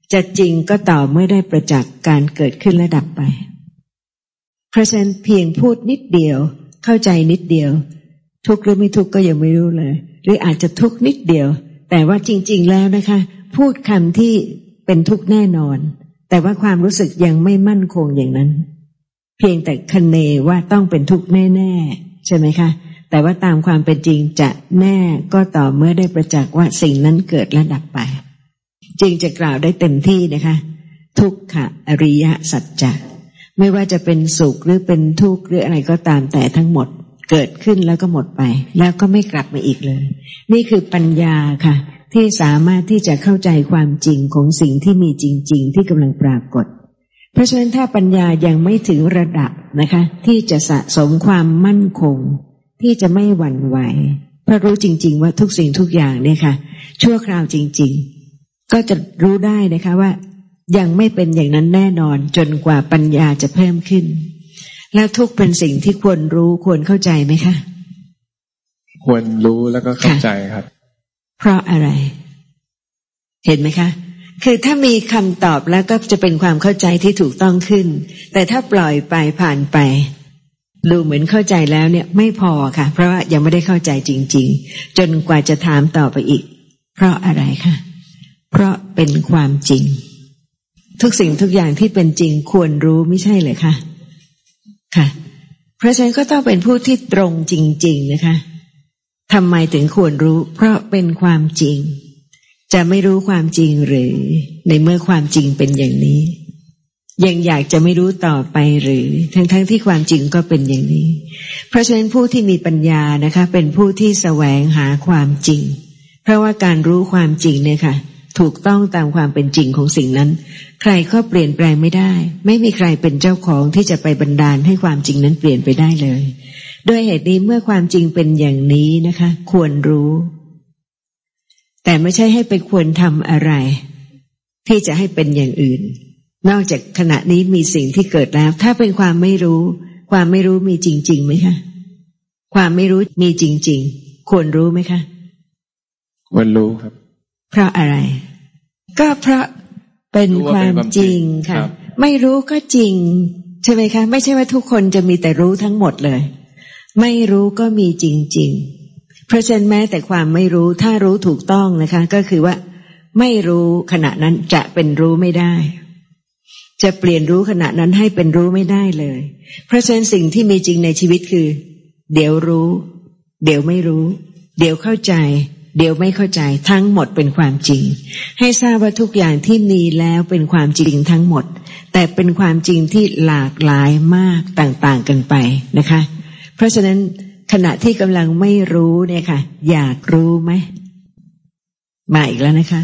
จะจริงก็ต่อเมื่อได้ประจักษ์การเกิดขึ้นและดับไปเพราะฉะนั้นเพียงพูดนิดเดียวเข้าใจนิดเดียวทุกข์หรือไม่ทุกข์ก็ยังไม่รู้เลยหรืออาจจะทุกข์นิดเดียวแต่ว่าจริงๆแล้วนะคะพูดคำที่เป็นทุกข์แน่นอนแต่ว่าความรู้สึกยังไม่มั่นคงอย่างนั้นเพียงแต่คะเนว่าต้องเป็นทุกข์แน่ๆใช่ไหมคะแต่ว่าตามความเป็นจริงจะแน่ก็ต่อเมื่อได้ประจักษ์ว่าสิ่งนั้นเกิดและดับไปจึงจะกล่าวได้เต็มที่นะคะทุกขอริยสัจจะไม่ว่าจะเป็นสุขหรือเป็นทุกข์หรืออะไรก็ตามแต่ทั้งหมดเกิดขึ้นแล้วก็หมดไปแล้วก็ไม่กลับมาอีกเลยนี่คือปัญญาค่ะที่สามารถที่จะเข้าใจความจริงของสิ่งที่มีจริงๆที่กำลังปรากฏเพราะฉะนั้นถ้าปัญญายังไม่ถึงระดับนะคะที่จะสะสมความมั่นคงที่จะไม่หวั่นไหวเพราะรู้จริงๆว่าทุกสิ่งทุกอย่างเนี่ยค่ะชั่วคราวจริงๆก็จะรู้ได้นะคะว่ายังไม่เป็นอย่างนั้นแน่นอนจนกว่าปัญญาจะเพิ่มขึ้นแล้วทุกเป็นสิ่งที่ควรรู้ควรเข้าใจไหมคะควรรู้แล้วก็เข้าใจครับเพราะอะไรเห็นไหมคะคือถ้ามีคำตอบแล้วก็จะเป็นความเข้าใจที่ถูกต้องขึ้นแต่ถ้าปล่อยไปผ่านไปดูเหมือนเข้าใจแล้วเนี่ยไม่พอค่ะเพราะว่ายังไม่ได้เข้าใจจริงๆจนกว่าจะถามต่อไปอีกเพราะอะไรคะเพราะเป็นความจริงทุกสิ่งทุกอย่างที่เป็นจริงควรรู้ไม่ใช่เลยค่ะค่ะเพราะฉะนั้นก็ต้องเป็นผู้ที่ตรงจริงๆนะคะทำไมถึงควรรู้เพราะเป็นความจริงจะไม่รู้ความจริงหรือในเมื่อความจริงเป็นอย่างนี้ยังอยากจะไม่รู้ต่อไปหรือทั้งๆที่ความจริงก็เป็นอย่างนี้เพราะฉะนั้นผู้ที่มีปัญญานะคะเป็นผู้ที่แสวงหาความจริงเพราะว่าการรู้ความจริงเนี่ยค่ะถูกต้องตามความเป็นจริงของสิ่งนั้นใครก็เปลี่ยนแปลงไม่ได้ไม่มีใครเป็นเจ้าของที่จะไปบันดาลให้ความจริงนั้นเปลี่ยนไปได้เลยด้วยเหตุนี้เมื่อความจริงเป็นอย่างนี้นะคะควรรู้แต่ไม่ใช่ให้ไปควรทำอะไรที่จะให้เป็นอย่างอื่นนอกจากขณะนี้มีสิ่งที่เกิดแล้วถ้าเป็นความไม่รู้ความไม่รู้มีจริงๆไหมคะความไม่รู้มีจริงๆควรรู้ไหมคะควรรู้ครับเพราะอะไรก็เพราะเป็นความจริงค่ะไม่รู้ก็จริงใช่ไหมคะไม่ใช่ว่าทุกคนจะมีแต่รู้ทั้งหมดเลยไม่รู้ก็มีจริงๆเพราะฉะนั้นแม้แต่ความไม่รู้ถ้ารู้ถูกต้องนะคะก็คือว่าไม่รู้ขณะนั้นจะเป็นรู้ไม่ได้จะเปลี่ยนรู้ขณะนั้นให้เป็นรู้ไม่ได้เลยเพราะฉะนั้นสิ่งที่มีจริงในชีวิตคือเดี๋ยวรู้เดี๋ยวไม่รู้เดี๋ยวเข้าใจเดี๋ยวไม่เข้าใจทั้งหมดเป็นความจริงให้ทราบว่าทุกอย่างที่มีแล้วเป็นความจริงทั้งหมดแต่เป็นความจริงที่หลากหลายมากต่างๆกันไปนะคะเพราะฉะนั้นขณะที่กำลังไม่รู้เนี่ยค่ะอยากรู้ไหมมาอีกแล้วนะคะ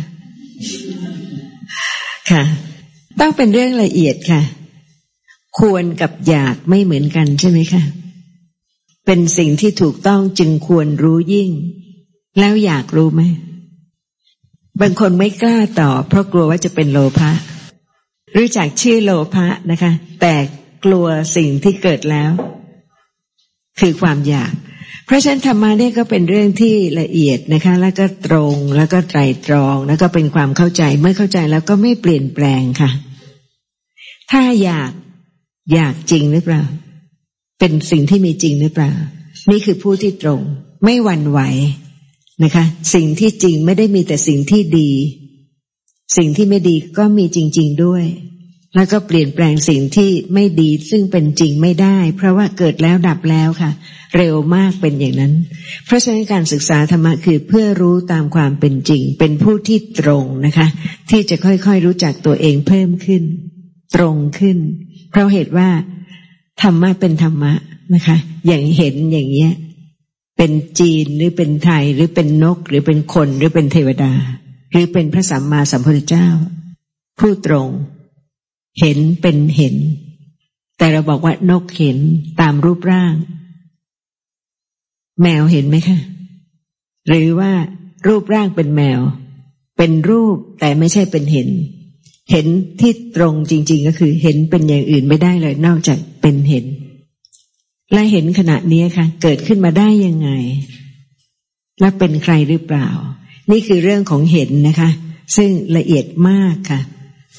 ค่ะต้องเป็นเรื่องละเอียดค่ะควรกับอยากไม่เหมือนกันใช่ไหมคะเป็นสิ่งที่ถูกต้องจึงควรรู้ยิ่งแล้วอยากรู้ไหมบางคนไม่กล้าตอบเพราะกลัวว่าจะเป็นโลภะรู้จักชื่อโลภะนะคะแต่กลัวสิ่งที่เกิดแล้วคือความอยากเพราะฉะนั้นธรรมะเนี่ยก็เป็นเรื่องที่ละเอียดนะคะแล้วก็ตรงแล้วก็ไตรตรองแล้วก็เป็นความเข้าใจเมื่อเข้าใจแล้วก็ไม่เปลี่ยนแปลงค่ะถ้าอยากอยากจริงหรือเปล่าเป็นสิ่งที่มีจริงหรือเปล่านี่คือผู้ที่ตรงไม่หวั่นไหวนะคะสิ่งที่จริงไม่ได้มีแต่สิ่งที่ดีสิ่งที่ไม่ดีก็มีจริงๆด้วยแล้วก็เปลี่ยนแปลงสิ่งที่ไม่ดีซึ่งเป็นจริงไม่ได้เพราะว่าเกิดแล้วดับแล้วค่ะเร็วมากเป็นอย่างนั้นเพราะฉะนั้นการศึกษาธรรมะคือเพื่อรู้ตามความเป็นจริงเป็นผู้ที่ตรงนะคะที่จะค่อยๆรู้จักตัวเองเพิ่มขึ้นตรงขึ้นเพราะเหตุว่าธรรมะเป็นธรรมะนะคะอย่างเห็นอย่างเงี้ยเป็นจีนหรือเป็นไทยหรือเป็นนกหรือเป็นคนหรือเป็นเทวดาหรือเป็นพระสัมมาสัมพุทธเจ้าผู้ตรงเห็นเป็นเห็นแต่เราบอกว่านกเห็นตามรูปร่างแมวเห็นไหมคะหรือว่ารูปร่างเป็นแมวเป็นรูปแต่ไม่ใช่เป็นเห็นเห็นที่ตรงจริงๆก็คือเห็นเป็นอย่างอื่นไม่ได้เลยนอกจากเป็นเห็นและเห็นขณะนี้ค่ะเกิดขึ้นมาได้ยังไงและเป็นใครหรือเปล่านี่คือเรื่องของเห็นนะคะซึ่งละเอียดมากค่ะ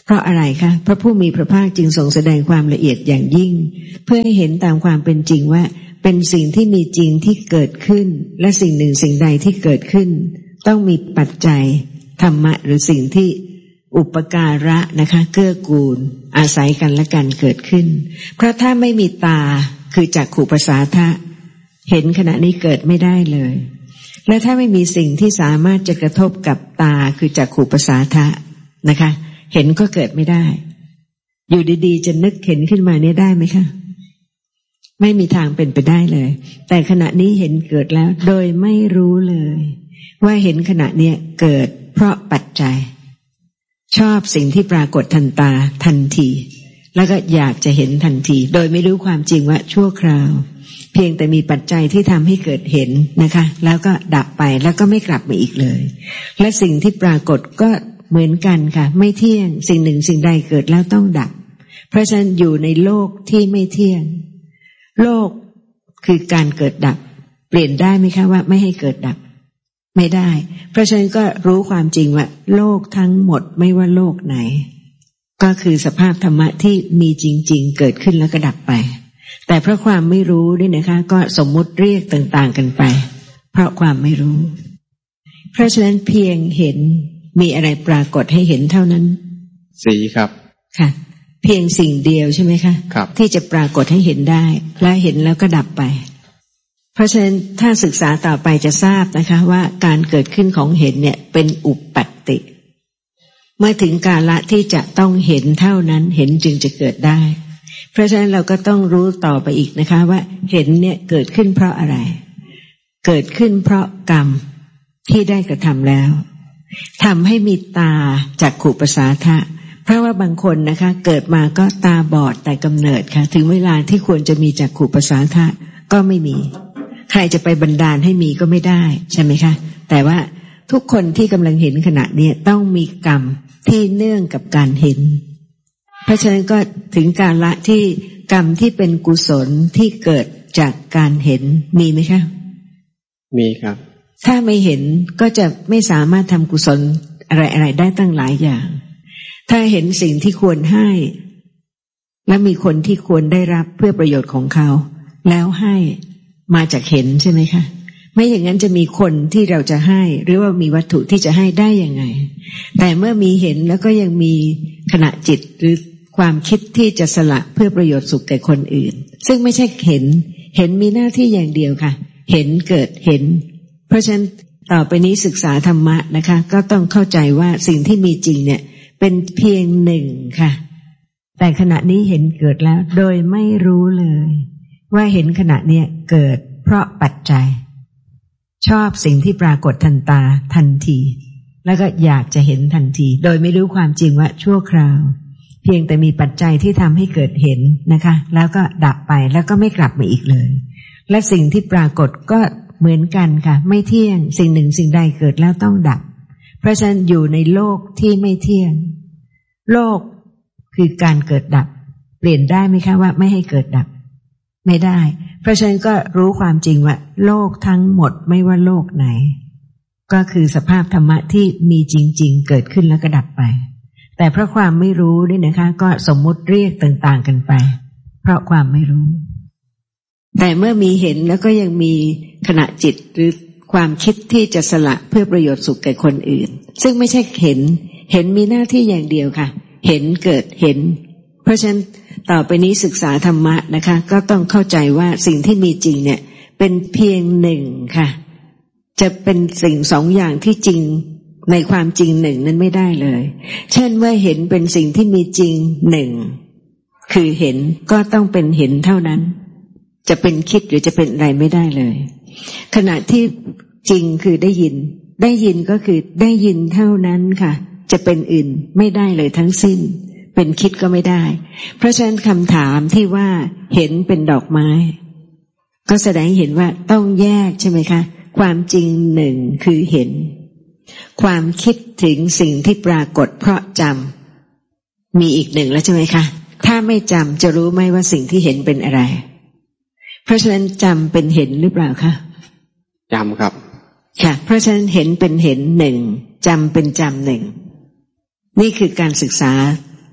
เพราะอะไรคะพระผู้มีพระภาคจึงทรงแสดงความละเอียดอย่างยิ่งเพื่อให้เห็นตามความเป็นจริงว่าเป็นสิ่งที่มีจริงที่เกิดขึ้นและสิ่งหนึ่งสิ่งใดที่เกิดขึ้นต้องมีปัจจัยธรรมะหรือสิ่งที่อุปการะนะคะเกื้อกูลอาศัยกันและกันเกิดขึ้นเพราะถ้าไม่มีตาคือจักขุประสาทะเห็นขณะนี้เกิดไม่ได้เลยและถ้าไม่มีสิ่งที่สามารถจะกระทบกับตาคือจักขุประสาทะนะคะเห็นก็เกิดไม่ได้อยู่ดีๆจะนึกเห็นขึ้นมาเนี่ยได้ไหมคะไม่มีทางเป็นไปได้เลยแต่ขณะนี้เห็นเกิดแล้วโดยไม่รู้เลยว่าเห็นขณะเนี้ยเกิดเพราะปัจจัยชอบสิ่งที่ปรากฏทันตาทันทีแล้วก็อยากจะเห็นทันทีโดยไม่รู้ความจริงว่าชั่วคราวเพียงแต่มีปัจจัยที่ทำให้เกิดเห็นนะคะแล้วก็ดับไปแล้วก็ไม่กลับมาอีกเลยและสิ่งที่ปรากฏก็เหมือนกันค่ะไม่เที่ยงสิ่งหนึ่งสิ่งใดเกิดแล้วต้องดับเพราะฉะนั้นอยู่ในโลกที่ไม่เที่ยงโลกคือการเกิดดับเปลี่ยนได้ไหมคะว่าไม่ให้เกิดดับไม่ได้เพราะฉะนั้นก็รู้ความจริงว่าโลกทั้งหมดไม่ว่าโลกไหนก็คือสภาพธรรมะที่มีจริงๆเกิดขึ้นแล้วก็ดับไปแต่เพราะความไม่รู้ด้วยนะคะก็สมมุติเรียกต่างๆกันไปเพราะความไม่รู้เพราะฉะนั้นเพียงเห็นมีอะไรปรากฏให้เห็นเท่านั้นสีครับค่ะเพียงสิ่งเดียวใช่ไหมคะครับที่จะปรากฏให้เห็นได้และเห็นแล้วก็ดับไปเพราะฉะนั้นถ้าศึกษาต่อไปจะทราบนะคะว่าการเกิดขึ้นของเห็นเนี่ยเป็นอุปปัตติเมื่อถึงกาลที่จะต้องเห็นเท่านั้นเห็นจึงจะเกิดได้เพราะฉะนั้นเราก็ต้องรู้ต่อไปอีกนะคะว่าเห็นเนี่ยเกิดขึ้นเพราะอะไรเกิดขึ้นเพราะกรรมที่ได้กระทำแล้วทำให้มีตาจักขุประสาทะเพราะว่าบางคนนะคะเกิดมาก็ตาบอดแต่กำเนิดค่ะถึงเวลาที่ควรจะมีจักขุประสาทะก็ไม่มีใครจะไปบันดาลให้มีก็ไม่ได้ใช่ไหมคะแต่ว่าทุกคนที่กำลังเห็นขณะนี้ต้องมีกรรมที่เนื่องกับการเห็นเพราะฉะนั้นก็ถึงกาลละที่กรรมที่เป็นกุศลที่เกิดจากการเห็นมีไหมคะมีครับถ้าไม่เห็นก็จะไม่สามารถทำกุศลอะไรๆได้ตั้งหลายอย่างถ้าเห็นสิ่งที่ควรให้และมีคนที่ควรได้รับเพื่อประโยชน์ของเขาแล้วให้มาจากเห็นใช่ไหมคะไม่อย่างนั้นจะมีคนที่เราจะให้หรือว่ามีวัตถุที่จะให้ได้ยังไงแต่เมื่อมีเห็นแล้วก็ยังมีขณะจิตหรือความคิดที่จะสละเพื่อประโยชน์สุขแก่คนอื่นซึ่งไม่ใช่เห็นเห็นมีหน้าที่อย่างเดียวค่ะเห็นเกิดเห็นเพราะฉะนั้นต่อไปนี้ศึกษาธรรมะนะคะก็ต้องเข้าใจว่าสิ่งที่มีจริงเนี่ยเป็นเพียงหนึ่งค่ะแต่ขณะนี้เห็นเกิดแล้วโดยไม่รู้เลยว่าเห็นขณะเนี้ยเกิดเพราะปัจจัยชอบสิ่งที่ปรากฏทันตาทันทีแล้วก็อยากจะเห็นทันทีโดยไม่รู้ความจริงว่าชั่วคราวเพียงแต่มีปัจจัยที่ทำให้เกิดเห็นนะคะแล้วก็ดับไปแล้วก็ไม่กลับมาอีกเลยและสิ่งที่ปรากฏก็เหมือนกันค่ะไม่เที่ยงสิ่งหนึ่งสิ่งใดเกิดแล้วต้องดับเพราะฉะนั้นอยู่ในโลกที่ไม่เที่ยงโลกคือการเกิดดับเปลี่ยนได้ไหมคะว่าไม่ให้เกิดดับไม่ได้เพราะฉะนั้นก็รู้ความจริงว่าโลกทั้งหมดไม่ว่าโลกไหนก็คือสภาพธรรมะที่มีจริงๆเกิดขึ้นแล้วก็ดับไปแต่เพราะความไม่รู้ด้วยนะคะก็สมมุติเรียกต่างๆกันไปเพราะความไม่รู้แต่เมื่อมีเห็นแล้วก็ยังมีขณะจิตหรือความคิดที่จะสละเพื่อประโยชน์สุขแก่คนอื่นซึ่งไม่ใช่เห็นเห็นมีหน้าที่อย่างเดียวค่ะเห็นเกิดเห็นเพราะฉะนั้นต่อไปนี้ศึกษาธรรมะนะคะก็ต้องเข้าใจว่าสิ่งที่มีจริงเนี่ยเป็นเพียงหนึ่งค่ะจะเป็นสิ่งสองอย่างที่จริงในความจริงหนึ่งนั้นไม่ได้เลยเช่นเมื่อเห็นเป็นสิ่งที่มีจริงหนึ่งคือเห็นก็ต้องเป็นเห็นเท่านั้นจะเป็นคิดหรือจะเป็นอะไรไม่ได้เลยขณะที่จริงคือได้ยินได้ยินก็คือได้ยินเท่านั้นค่ะจะเป็นอื่นไม่ได้เลยทั้งสิ้นเป็นคิดก็ไม่ได้เพราะฉะนั้นคำถามที่ว่าเห็นเป็นดอกไม้ก็แสดงเห็นว่าต้องแยกใช่ไหมคะความจริงหนึ่งคือเห็นความคิดถึงสิ่งที่ปรากฏเพราะจำมีอีกหนึ่งแล้วใช่ไหมคะถ้าไม่จำจะรู้ไหมว่าสิ่งที่เห็นเป็นอะไรเพราะฉะนั้นจำเป็นเห็นหรือเปล่าคะจำครับค่ะเพราะฉะนั้นเห็นเป็นเห็นหนึ่งจำเป็นจำหนึ่งนี่คือการศึกษา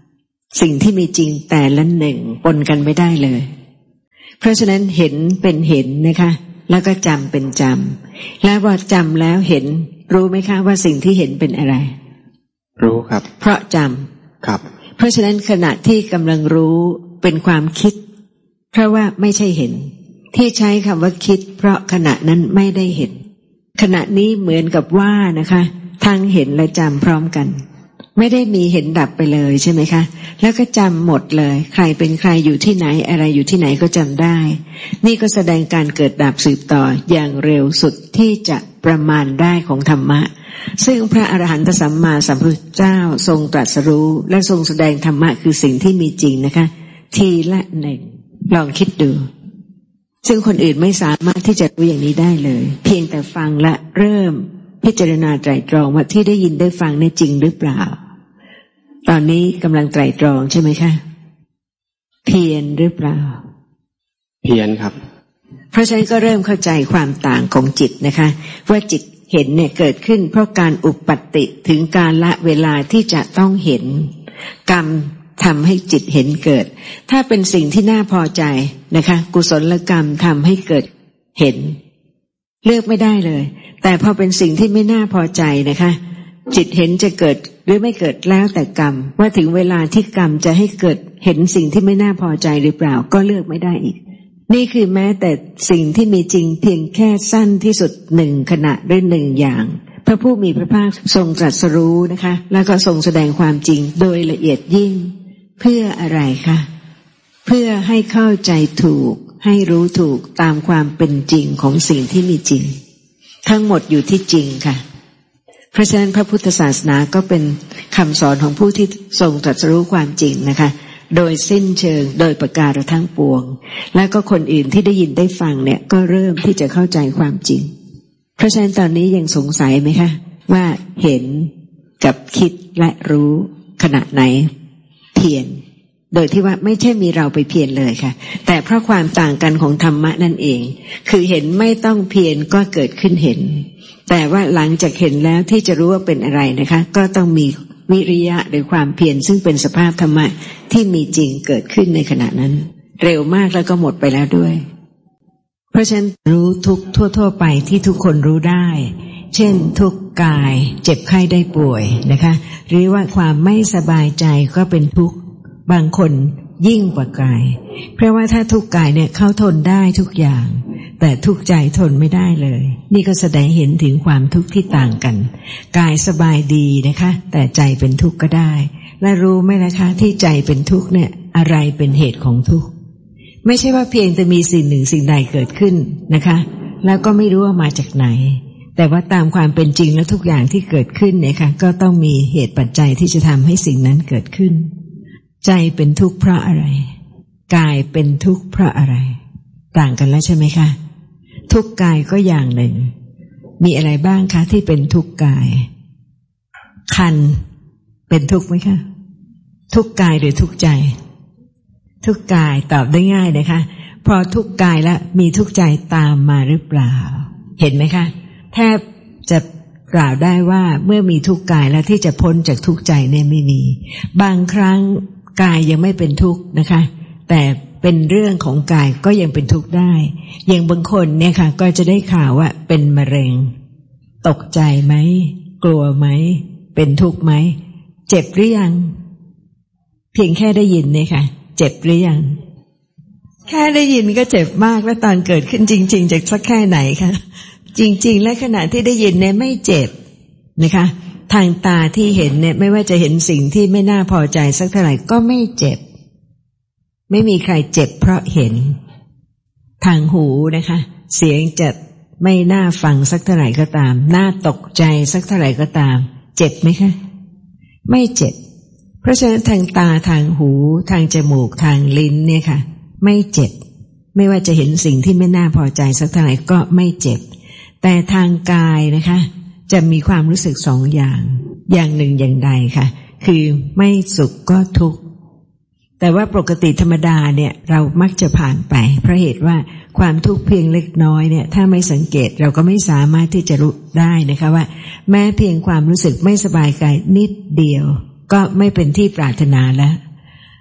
สิ่งที่มีจริงแต่ละหนึ่งปนกันไม่ได้เลยเพราะฉะนั้นเห็นเป็นเห็นนะคะแล้วก็จำเป็นจำแล้วพอจำแล้วเห็นรู้ไหมคะว่าสิ่งที่เห็นเป็นอะไรรู้ครับเพราะจำครับเพราะฉะนั้นขณะที่กำลังรู้เป็นความคิดเพราะว่าไม่ใช่เห็นที่ใช้คำว่าคิดเพราะขณะนั้นไม่ได้เห็นขณะนี้เหมือนกับว่านะคะทั้งเห็นและจำพร้อมกันไม่ได้มีเห็นดับไปเลยใช่ไหมคะแล้วก็จำหมดเลยใครเป็นใครอยู่ที่ไหนอะไรอยู่ที่ไหนก็จำได้นี่ก็แสดงการเกิดดับสืบต่ออย่างเร็วสุดที่จะประมาณได้ของธรรมะซึ่งพระอรหันตสัมมาสัมพุทธเจ้าทรงตรัสรู้และทรงแสดงธรรมะคือสิ่งที่มีจริงนะคะทีละหนึ่งลองคิดดูซึ่งคนอื่นไม่สามารถที่จะรู้อย่างนี้ได้เลยเพียงแต่ฟังและเริ่มพิจารณาไตร่ตรองว่าที่ได้ยินได้ฟังเนี่ยจริงหรือเปล่าตอนนี้กำลังไตร่ตรองใช่ไหมคะเพียรหรือเปล่าเพียรครับเพราะฉะนั้นก็เริ่มเข้าใจความต่างของจิตนะคะว่าจิตเห็นเนี่ยเกิดขึ้นเพราะการอุปัตติถึงการละเวลาที่จะต้องเห็นกรรมทำให้จิตเห็นเกิดถ้าเป็นสิ่งที่น่าพอใจนะคะกุศลกรรมทำให้เกิดเห็นเลือกไม่ได้เลยแต่พอเป็นสิ่งที่ไม่น่าพอใจนะคะจิตเห็นจะเกิดหรือไม่เกิดแล้วแต่กรรมว่าถึงเวลาที่กรรมจะให้เกิดเห็นสิ่งที่ไม่น่าพอใจหรือเปล่าก็เลือกไม่ได้อีกนี่คือแม้แต่สิ่งที่มีจริงเพียงแค่สั้นที่สุดหนึ่งขณะหรือหนึ่งอย่างพระผู้มีพระภาคทรงตรัสรู้นะคะแล้วก็ทรงแสดงความจริงโดยละเอียดยิ่งเพื่ออะไรคะเพื่อให้เข้าใจถูกให้รู้ถูกตามความเป็นจริงของสิ่งที่มีจริงทั้งหมดอยู่ที่จริงค่ะเพราะฉะนั้นพระพุทธศาสนาก็เป็นคำสอนของผู้ที่ทรงตรัสรู้ความจริงนะคะโดยสิ้นเชิงโดยประการทั้งปวงและก็คนอื่นที่ได้ยินได้ฟังเนี่ยก็เริ่มที่จะเข้าใจความจริงเพราะฉะนั้นตอนนี้ยังสงสัยไหมคะว่าเห็นกับคิดและรู้ขณะไหนเพียรโดยที่ว่าไม่ใช่มีเราไปเพียรเลยค่ะแต่เพราะความต่างกันของธรรมะนั่นเองคือเห็นไม่ต้องเพียรก็เกิดขึ้นเห็นแต่ว่าหลังจากเห็นแล้วที่จะรู้ว่าเป็นอะไรนะคะก็ต้องมีวิริยะหรือความเพียรซึ่งเป็นสภาพธรรมะที่มีจริงเกิดขึ้นในขณะนั้นเร็วมากแล้วก็หมดไปแล้วด้วยเพราะฉะนั้นรู้ทุกทั่วๆไปที่ทุกคนรู้ได้เช่นทุกกายเจ็บไข้ได้ป่วยนะคะหรือว่าความไม่สบายใจก็เป็นทุกข์บางคนยิ่งกว่ากายเพราะว่าถ้าทุกกายเนี่ยเขาทนได้ทุกอย่างแต่ทุกใจทนไม่ได้เลยนี่ก็แสดงเห็นถึงความทุกข์ที่ต่างกันกายสบายดีนะคะแต่ใจเป็นทุกข์ก็ได้และรู้ไหมนะคะที่ใจเป็นทุกข์เนี่ยอะไรเป็นเหตุของทุกข์ไม่ใช่ว่าเพียงแต่มีสิ่งหนึ่งสิ่งใดเกิดขึ้นนะคะแล้วก็ไม่รู้ว่ามาจากไหนแต่ว่าตามความเป็นจริงแล้วทุกอย่างที่เกิดขึ้นเนี่ยค่ะก็ต้องมีเหตุปัจจัยที่จะทำให้สิ่งนั้นเกิดขึ้นใจเป็นทุกข์เพราะอะไรกายเป็นทุกข์เพราะอะไรต่างกันแล้วใช่ไหมคะทุกข์กายก็อย่างหนึ่งมีอะไรบ้างคะที่เป็นทุกข์กายคันเป็นทุกข์ไหมคะทุกข์กายหรือทุกข์ใจทุกข์กายตอบได้ง่ายนะคะพอทุกข์กายแล้วมีทุกข์ใจตามมาหรือเปล่าเห็นไหมคะแทบจะกล่าวได้ว่าเมื่อมีทุกข์กายแล้วที่จะพ้นจากทุกข์ใจเนี่ยไม่มีบางครั้งกายยังไม่เป็นทุกข์นะคะแต่เป็นเรื่องของกายก็ยังเป็นทุกข์ได้อย่างบางคนเนี่ยค่ะก็จะได้ข่าวว่าเป็นมะเร็งตกใจไหมกลัวไหมเป็นทุกข์ไหมเจ็บหรือยังเพียงแค่ได้ยินเนี่ยค่ะเจ็บหรือยังแค่ได้ยินก็เจ็บมากแล้วตอนเกิดขึ้นจริงๆจะสักแค่ไหนคะจริงๆและขณะที่ได้ยินเนี่ยไม่เจ็บนะคะทางตาที่เห็นเนี่ยไม่ว่าจะเห็นสิ่งที่ไม่น่าพอใจสักเท่าไหร่ก็ไม่เจ็บไม่มีใครเจ็บเพราะเห็นทางหูนะคะเสียงจะไม่น่าฟังสักเท่าไหร่ก็ตามน่าตกใจสักเท่าไหร่ก็ตามเจ็บไหมคะไม่เจ็บเพราะฉะนั้นทางตาทางหูทางจมูกทางลิ้นเนี่ยค่ะไม่เจ็บไม่ว่าจะเห็นสิ่งที่ไม่น่าพอใจสักเท่าไหร่ก็ไม่เจ็บแต่ทางกายนะคะจะมีความรู้สึกสองอย่างอย่างหนึ่งอย่างใดค่ะคือไม่สุขก็ทุกข์แต่ว่าปกติธรรมดาเนี่ยเรามักจะผ่านไปเพราะเหตุว่าความทุกข์เพียงเล็กน้อยเนี่ยถ้าไม่สังเกตเราก็ไม่สามารถที่จะรู้ได้นะคะว่าแม้เพียงความรู้สึกไม่สบายกายนิดเดียวก็ไม่เป็นที่ปรารถนาแล้ว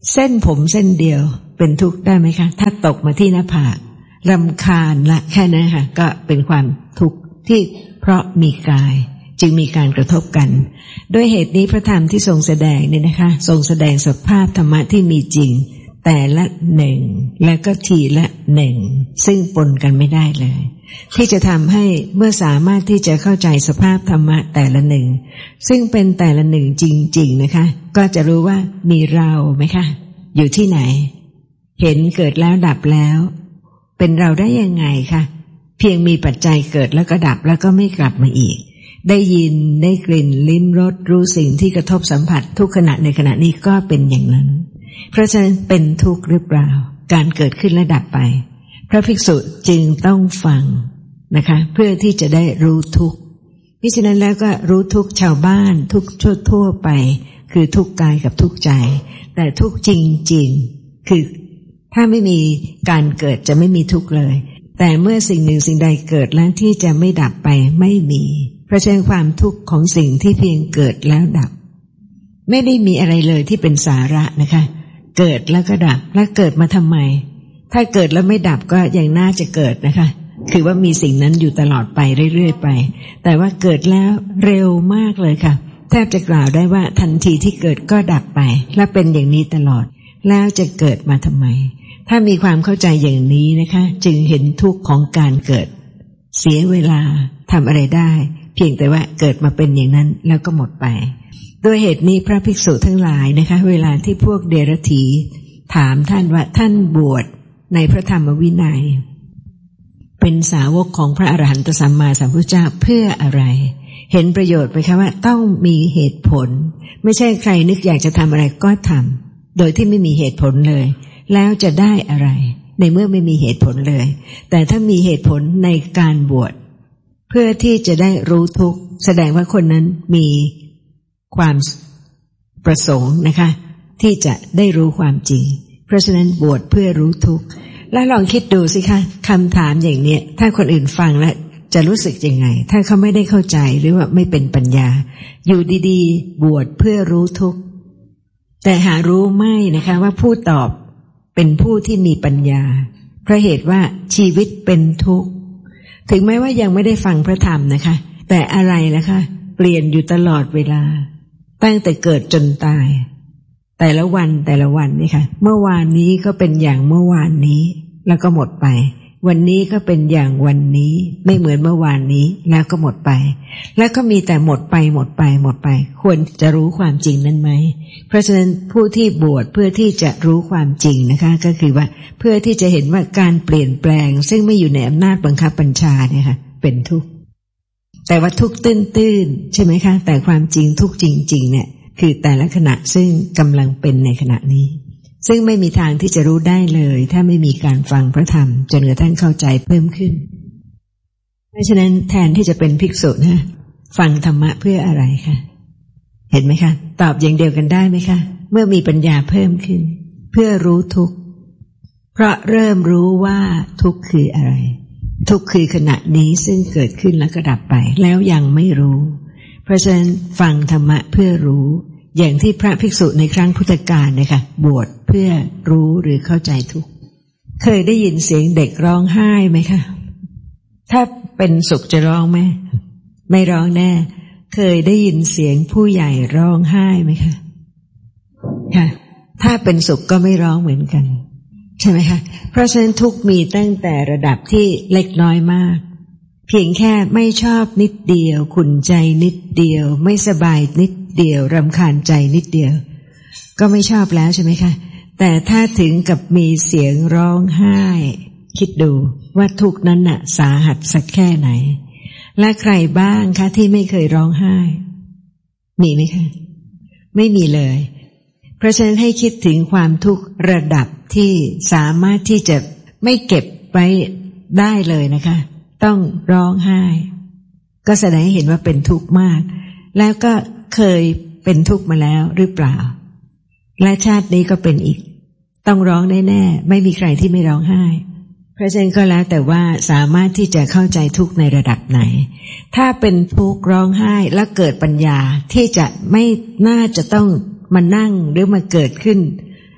เส้นผมเส้นเดียวเป็นทุกข์ได้ไหมคะถ้าตกมาที่หน้าผากรำคาญละแค่นั้นค่ะก็เป็นความทุกข์ที่เพราะมีกายจึงมีการกระทบกันด้วยเหตุนี้พระธรรมที่ทรงแสดงเนี่ยนะคะทรงแสดงสภาพธรรมะที่มีจริงแต่ละหนึ่งและก็ทีละหนึ่งซึ่งปนกันไม่ได้เลยที่จะทำให้เมื่อสามารถที่จะเข้าใจสภาพธรรมะแต่ละหนึ่งซึ่งเป็นแต่ละหนึ่งจริงๆนะคะก็จะรู้ว่ามีเราไหมคะอยู่ที่ไหนเห็นเกิดแล้วดับแล้วเป็นเราได้ยังไงคะเพียงมีปัจจัยเกิดแล้วก็ดับแล้วก็ไม่กลับมาอีกได้ยินได้กลิ่นลิ้มรสรู้สิ่งที่กระทบสัมผัสทุกขณะในขณะนี้ก็เป็นอย่างนั้นเพราะฉะนั้นเป็นทุกข์หรือเปล่าการเกิดขึ้นและดับไปพระภิกษุจึงต้องฟังนะคะเพื่อที่จะได้รู้ทุกข์เพราะฉะนั้นแล้วก็รู้ทุกข์ชาวบ้านทุกข์ทั่วๆไปคือทุกข์กายกับทุกข์ใจแต่ทุกข์จริงๆคือถ้าไม่มีการเกิดจะไม่มีทุกข์เลยแต่เมื่อสิ่งหนึ่งสิ่งใดเกิดแล้วที่จะไม่ดับไปไม่มีเพราะฉะนั้นความทุกข์ของสิ่งที่เพียงเกิดแล้วดับไม่ได้มีอะไรเลยที่เป็นสาระนะคะเกิดแล้วก็ดับแล้วเกิดมาทำไมถ้าเกิดแล้วไม่ดับก็ยังน่าจะเกิดนะคะคือว่ามีสิ่งนั้นอยู่ตลอดไปเรื่อยๆไปแต่ว่าเกิดแล้วเร็วมากเลยค่ะแทบจะกล่าวได้ว่าทันทีที่เกิดก็ดับไปและเป็นอย่างนี้ตลอดแล้วจะเกิดมาทำไมถ้ามีความเข้าใจอย่างนี้นะคะจึงเห็นทุกข์ของการเกิดเสียเวลาทำอะไรได้เพียงแต่ว่าเกิดมาเป็นอย่างนั้นแล้วก็หมดไปด้วยเหตุนี้พระภิกษุทั้งหลายนะคะเวลาที่พวกเดรัจฉีถามท่านว่าท่านบวชในพระธรรมวินัยเป็นสาวกของพระอรหันตสัมมาสัมพุทธเจ้าเพื่ออะไรเห็นประโยชน์ไหมคะว่าต้องมีเหตุผลไม่ใช่ใครนึกอยากจะทำอะไรก็ทำโดยที่ไม่มีเหตุผลเลยแล้วจะได้อะไรในเมื่อไม่มีเหตุผลเลยแต่ถ้ามีเหตุผลในการบวชเพื่อที่จะได้รู้ทุกข์แสดงว่าคนนั้นมีความประสงค์นะคะที่จะได้รู้ความจริงเพราะฉะนั้นบวชเพื่อรู้ทุกข์แล้วลองคิดดูสิคะคำถามอย่างเนี้ยถ้าคนอื่นฟังแล้วจะรู้สึกยังไงถ้าเขาไม่ได้เข้าใจหรือว่าไม่เป็นปัญญาอยู่ดีๆบวชเพื่อรู้ทุกข์แต่หารู้ไม่นะคะว่าผู้ตอบเป็นผู้ที่มีปัญญาเพราะเหตุว่าชีวิตเป็นทุกข์ถึงแม้ว่ายังไม่ได้ฟังพระธรรมนะคะแต่อะไรล่ะคะเปลี่ยนอยู่ตลอดเวลาตั้งแต่เกิดจนตายแต่ละวันแต่ละวันนี่ค่ะเมื่อวานนี้ก็เป็นอย่างเมื่อวานนี้แล้วก็หมดไปวันนี้ก็เป็นอย่างวันนี้ไม่เหมือนเมื่อวานนี้แล้วก็หมดไปแล้วก็มีแต่หมดไปหมดไปหมดไปควรจะรู้ความจริงนั้นไหมเพราะฉะนั้นผู้ที่บวชเพื่อที่จะรู้ความจริงนะคะก็คือว่าเพื่อที่จะเห็นว่าการเปลี่ยนแปลงซึ่งไม่อยู่ในอำนาจบังคับบัญชาเนี่ยค่ะเป็นทุกข์แต่ว่าทุกข์ตื้นๆใช่ไหมคะแต่ความจริงทุกข์จริงๆเนี่ยคือแต่ละขณะซึ่งกำลังเป็นในขณะนี้ซึ่งไม่มีทางที่จะรู้ได้เลยถ้าไม่มีการฟังพระธรรมจนกระทั่งเข้าใจเพิ่มขึ้นเพราะฉะนั้นแทนที่จะเป็นภิกษุนะฟังธรรมะเพื่ออะไรคะเห็นไหมคะตอบอย่างเดียวกันได้ไหมคะเมื่อมีปัญญาเพิ่มขึ้นเพื่อรู้ทุกข์เพราะเริ่มรู้ว่าทุกข์คืออะไรทุกข์คือขณะนี้ซึ่งเกิดขึ้นแล้วก็ดับไปแล้วยังไม่รู้เพราะฉะนั้นฟังธรรมะเพื่อรู้อย่างที่พระภิกษุในครั้งพุทธกาลนะคะบวชเพื่อรู้หรือเข้าใจทุกข์เคยได้ยินเสียงเด็กร้องไห้ไหมคะถ้าเป็นสุขจะร้องไหมไม่ร้องแน่เคยได้ยินเสียงผู้ใหญ่ร้องไห้ไหมคะค่ะถ้าเป็นสุขก็ไม่ร้องเหมือนกันใช่ไหมคะเพราะฉะนั้นทุกข์มีตั้งแต่ระดับที่เล็กน้อยมากเพียงแค่ไม่ชอบนิดเดียวขุ่นใจนิดเดียวไม่สบายนิดเดียวรำคาญใจนิดเดียวก็ไม่ชอบแล้วใช่ไหมคะแต่ถ้าถึงกับมีเสียงร้องไห้คิดดูว่าทุกข์นั้นน่ะสาหัสสักแค่ไหนและใครบ้างคะที่ไม่เคยร้องไห้มีไหมคะไม่มีเลยเพราะฉะนั้นให้คิดถึงความทุกข์ระดับที่สามารถที่จะไม่เก็บไว้ได้เลยนะคะต้องร้องไห้ก็แสดงให้เห็นว่าเป็นทุกข์มากแล้วก็เคยเป็นทุกข์มาแล้วหรือเปล่าและชาตินี้ก็เป็นอีกต้องร้องแน่ๆไม่มีใครที่ไม่ร้องไห้เพราะฉะนั้นก็แล้วแต่ว่าสามารถที่จะเข้าใจทุกข์ในระดับไหนถ้าเป็นทุกข์ร้องไห้และเกิดปัญญาที่จะไม่น่าจะต้องมานั่งหรือมาเกิดขึ้น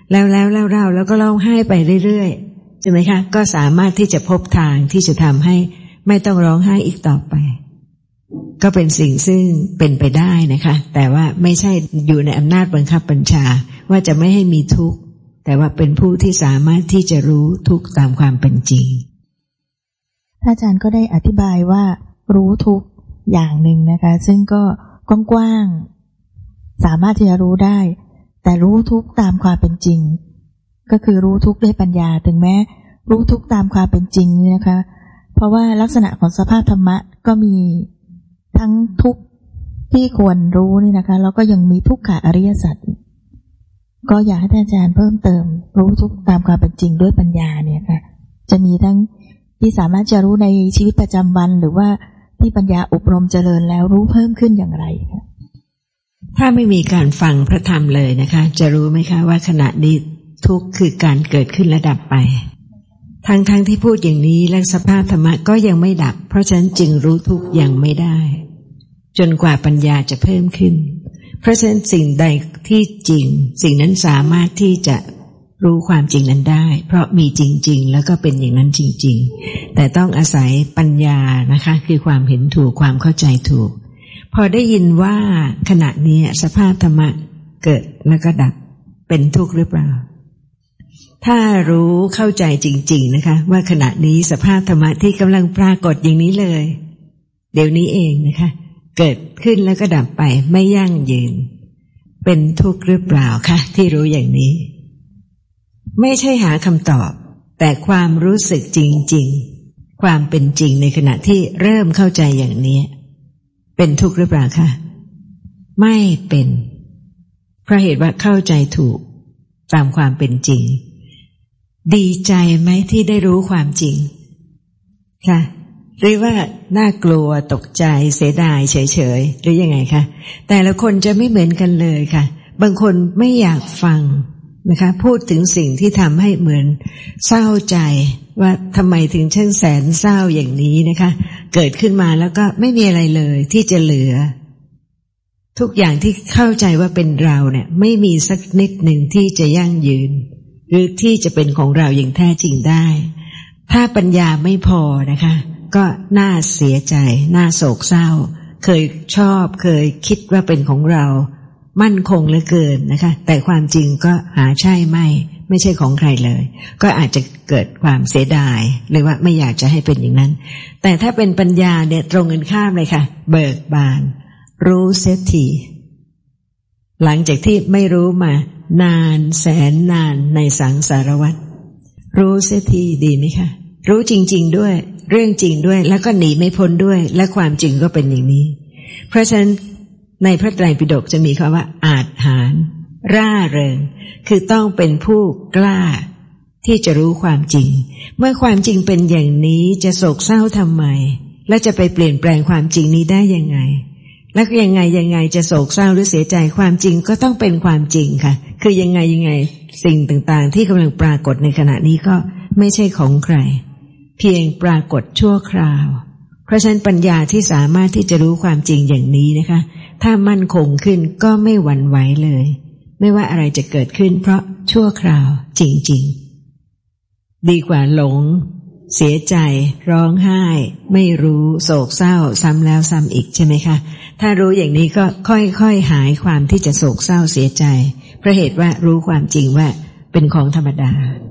แล้วแล้วแล้วเล่าแล้วก็ร้องไห้ไปเรื่อยๆใช่ไหมคะก็สามารถที่จะพบทางที่จะทำให้ไม่ต้องร้องไห้อีกต่อไปก็เป็นสิ่งซึ่งเป็นไปได้นะคะแต่ว่าไม่ใช่อยู่ในอำนาจบังคับบัญชาว่าจะไม่ให้มีทุกข์แต่ว่าเป็นผู้ที่สามารถที่จะรู้ทุกข์ตามความเป็นจริงท่านอาจารย์ก็ได้อธิบายว่ารู้ทุกข์อย่างหนึ่งนะคะซึ่งก็กว้างๆสามารถที่จะรู้ได้แต่รู้ทุกข์ตามความเป็นจริงก็คือรู้ทุกข์ด้วยปัญญาถึงแม้รู้ทุกข์ตามความเป็นจริงนี่นะคะเพราะว่าลักษณะของสภาพธรรมะก็มีทั้งทุกข์ที่ควรรู้นี่นะคะแล้วก็ยังมีทุกขอริยสัจก็อยากให้ท่านอาจารย์เพิ่มเติมรู้ทุกข์ตามความเป็นจริงด้วยปัญญาเนี่ยค่ะจะมีทั้งที่สามารถจะรู้ในชีวิตประจำวันหรือว่าที่ปัญญาอบรมเจริญแล้วรู้เพิ่มขึ้นอย่างไรคะถ้าไม่มีการฟังพระธรรมเลยนะคะจะรู้ไหมคะว่าขณะนี้ทุกข์คือการเกิดขึ้นและดับไปทั้งๆ ท, ที่พูดอย่างนี้และสภาพธรรมะก็ยังไม่ดับเพราะฉะนั้นจึงรู้ทุกข์ยังไม่ได้จนกว่าปัญญาจะเพิ่มขึ้นเพราะฉะนั้นสิ่งใดที่จริงสิ่งนั้นสามารถที่จะรู้ความจริงนั้นได้เพราะมีจริงๆแล้วก็เป็นอย่างนั้นจริงๆแต่ต้องอาศัยปัญญานะคะคือความเห็นถูกความเข้าใจถูกพอได้ยินว่าขณะนี้สภาพธรรมะเกิดแล้วก็ดับเป็นทุกข์หรือเปล่าถ้ารู้เข้าใจจริงๆนะคะว่าขณะนี้สภาพธรรมะที่กำลังปรากฏอย่างนี้เลยเดี๋ยวนี้เองนะคะเกิดขึ้นแล้วก็ดับไปไม่ยั่งยืนเป็นทุกข์หรือเปล่าคะที่รู้อย่างนี้ไม่ใช่หาคำตอบแต่ความรู้สึกจริงๆความเป็นจริงในขณะที่เริ่มเข้าใจอย่างนี้เป็นทุกข์หรือเปล่าคะไม่เป็นเพราะเหตุว่าเข้าใจถูกตามความเป็นจริงดีใจไหมที่ได้รู้ความจริงค่ะหรือว่าน่ากลัวตกใจเสียดายเฉยๆหรือยังไงคะแต่ละคนจะไม่เหมือนกันเลยค่ะบางคนไม่อยากฟังนะคะพูดถึงสิ่งที่ทำให้เหมือนเศร้าใจว่าทำไมถึงช่างแสนเศร้าอย่างนี้นะคะเกิดขึ้นมาแล้วก็ไม่มีอะไรเลยที่จะเหลือทุกอย่างที่เข้าใจว่าเป็นเราเนี่ยไม่มีสักนิดหนึ่งที่จะยั่งยืนหรือที่จะเป็นของเราอย่างแท้จริงได้ถ้าปัญญาไม่พอนะคะก็น่าเสียใจน่าโศกเศร้าเคยชอบเคยคิดว่าเป็นของเรามั่นคงเหลือเกินนะคะแต่ความจริงก็หาใช่ไม่ไม่ใช่ของใครเลยก็อาจจะเกิดความเสียดายหรือว่าไม่อยากจะให้เป็นอย่างนั้นแต่ถ้าเป็นปัญญาเนี่ยตรงกันข้ามเลยค่ะเบิกบานรู้เสียทีหลังจากที่ไม่รู้มานานแสนนานในสังสารวัฏรู้เสียทีดีไหมคะรู้จริงๆด้วยเรื่องจริงด้วยแล้วก็หนีไม่พ้นด้วยและความจริงก็เป็นอย่างนี้เพราะฉะนั้นในพระไตรปิฎกจะมีคำว่าอาจหาญร่าเริงคือต้องเป็นผู้กล้าที่จะรู้ความจริงเมื่อความจริงเป็นอย่างนี้จะโศกเศร้าทำไมและจะไปเปลี่ยนแปลงความจริงนี้ได้ยังไงแล้วยังไงยังไงจะโศกเศร้าหรือเสียใจความจริงก็ต้องเป็นความจริงค่ะคือยังไงยังไงสิ่งต่างๆที่กำลังปรากฏในขณะนี้ก็ไม่ใช่ของใครเพียงปรากฏชั่วคราวเพราะฉะนั้นปัญญาที่สามารถที่จะรู้ความจริงอย่างนี้นะคะถ้ามั่นคงขึ้นก็ไม่หวั่นไหวเลยไม่ว่าอะไรจะเกิดขึ้นเพราะชั่วคราวจริงๆดีกว่าหลงเสียใจร้องไห้ไม่รู้โศกเศร้าซ้ำแล้วซ้ำอีกใช่ไหมคะถ้ารู้อย่างนี้ก็ค่อยๆหายความที่จะโศกเศร้าเสียใจเพราะเหตุว่ารู้ความจริงว่าเป็นของธรรมดา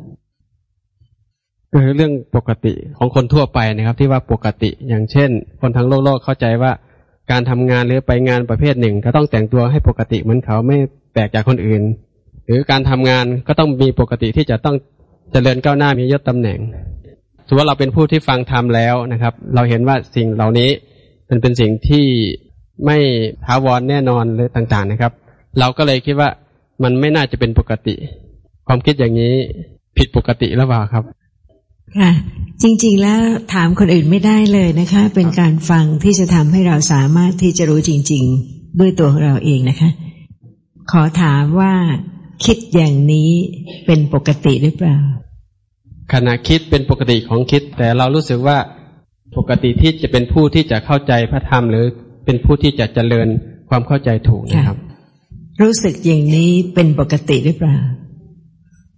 คือเรื่องปกติของคนทั่วไปนะครับที่ว่าปกติอย่างเช่นคนทั้งโลกโลกเข้าใจว่าการทำงานหรือไปงานประเภทหนึ่งก็ต้องแต่งตัวให้ปกติเหมือนเขาไม่แปลกจากคนอื่นหรือการทำงานก็ต้องมีปกติที่จะต้องเจริญก้าวหน้ามียศตำแหน่งถือว่าเราเป็นผู้ที่ฟังธรรมแล้วนะครับเราเห็นว่าสิ่งเหล่านี้มันเป็นสิ่งที่ไม่ถาวรแน่นอนเลยต่างๆนะครับเราก็เลยคิดว่ามันไม่น่าจะเป็นปกติความคิดอย่างนี้ผิดปกติหรือเปล่าครับค่ะจริงๆแล้วถามคนอื่นไม่ได้เลยนะคะเป็นการฟังที่จะทำให้เราสามารถที่จะรู้จริงๆด้วยตัวของเราเองนะคะขอถามว่าคิดอย่างนี้เป็นปกติหรือเปล่าขณะคิดเป็นปกติของคิดแต่เรารู้สึกว่าปกติที่จะเป็นผู้ที่จะเข้าใจพระธรรมหรือเป็นผู้ที่จะเจริญความเข้าใจถูกนะครับรู้สึกอย่างนี้เป็นปกติหรือเปล่า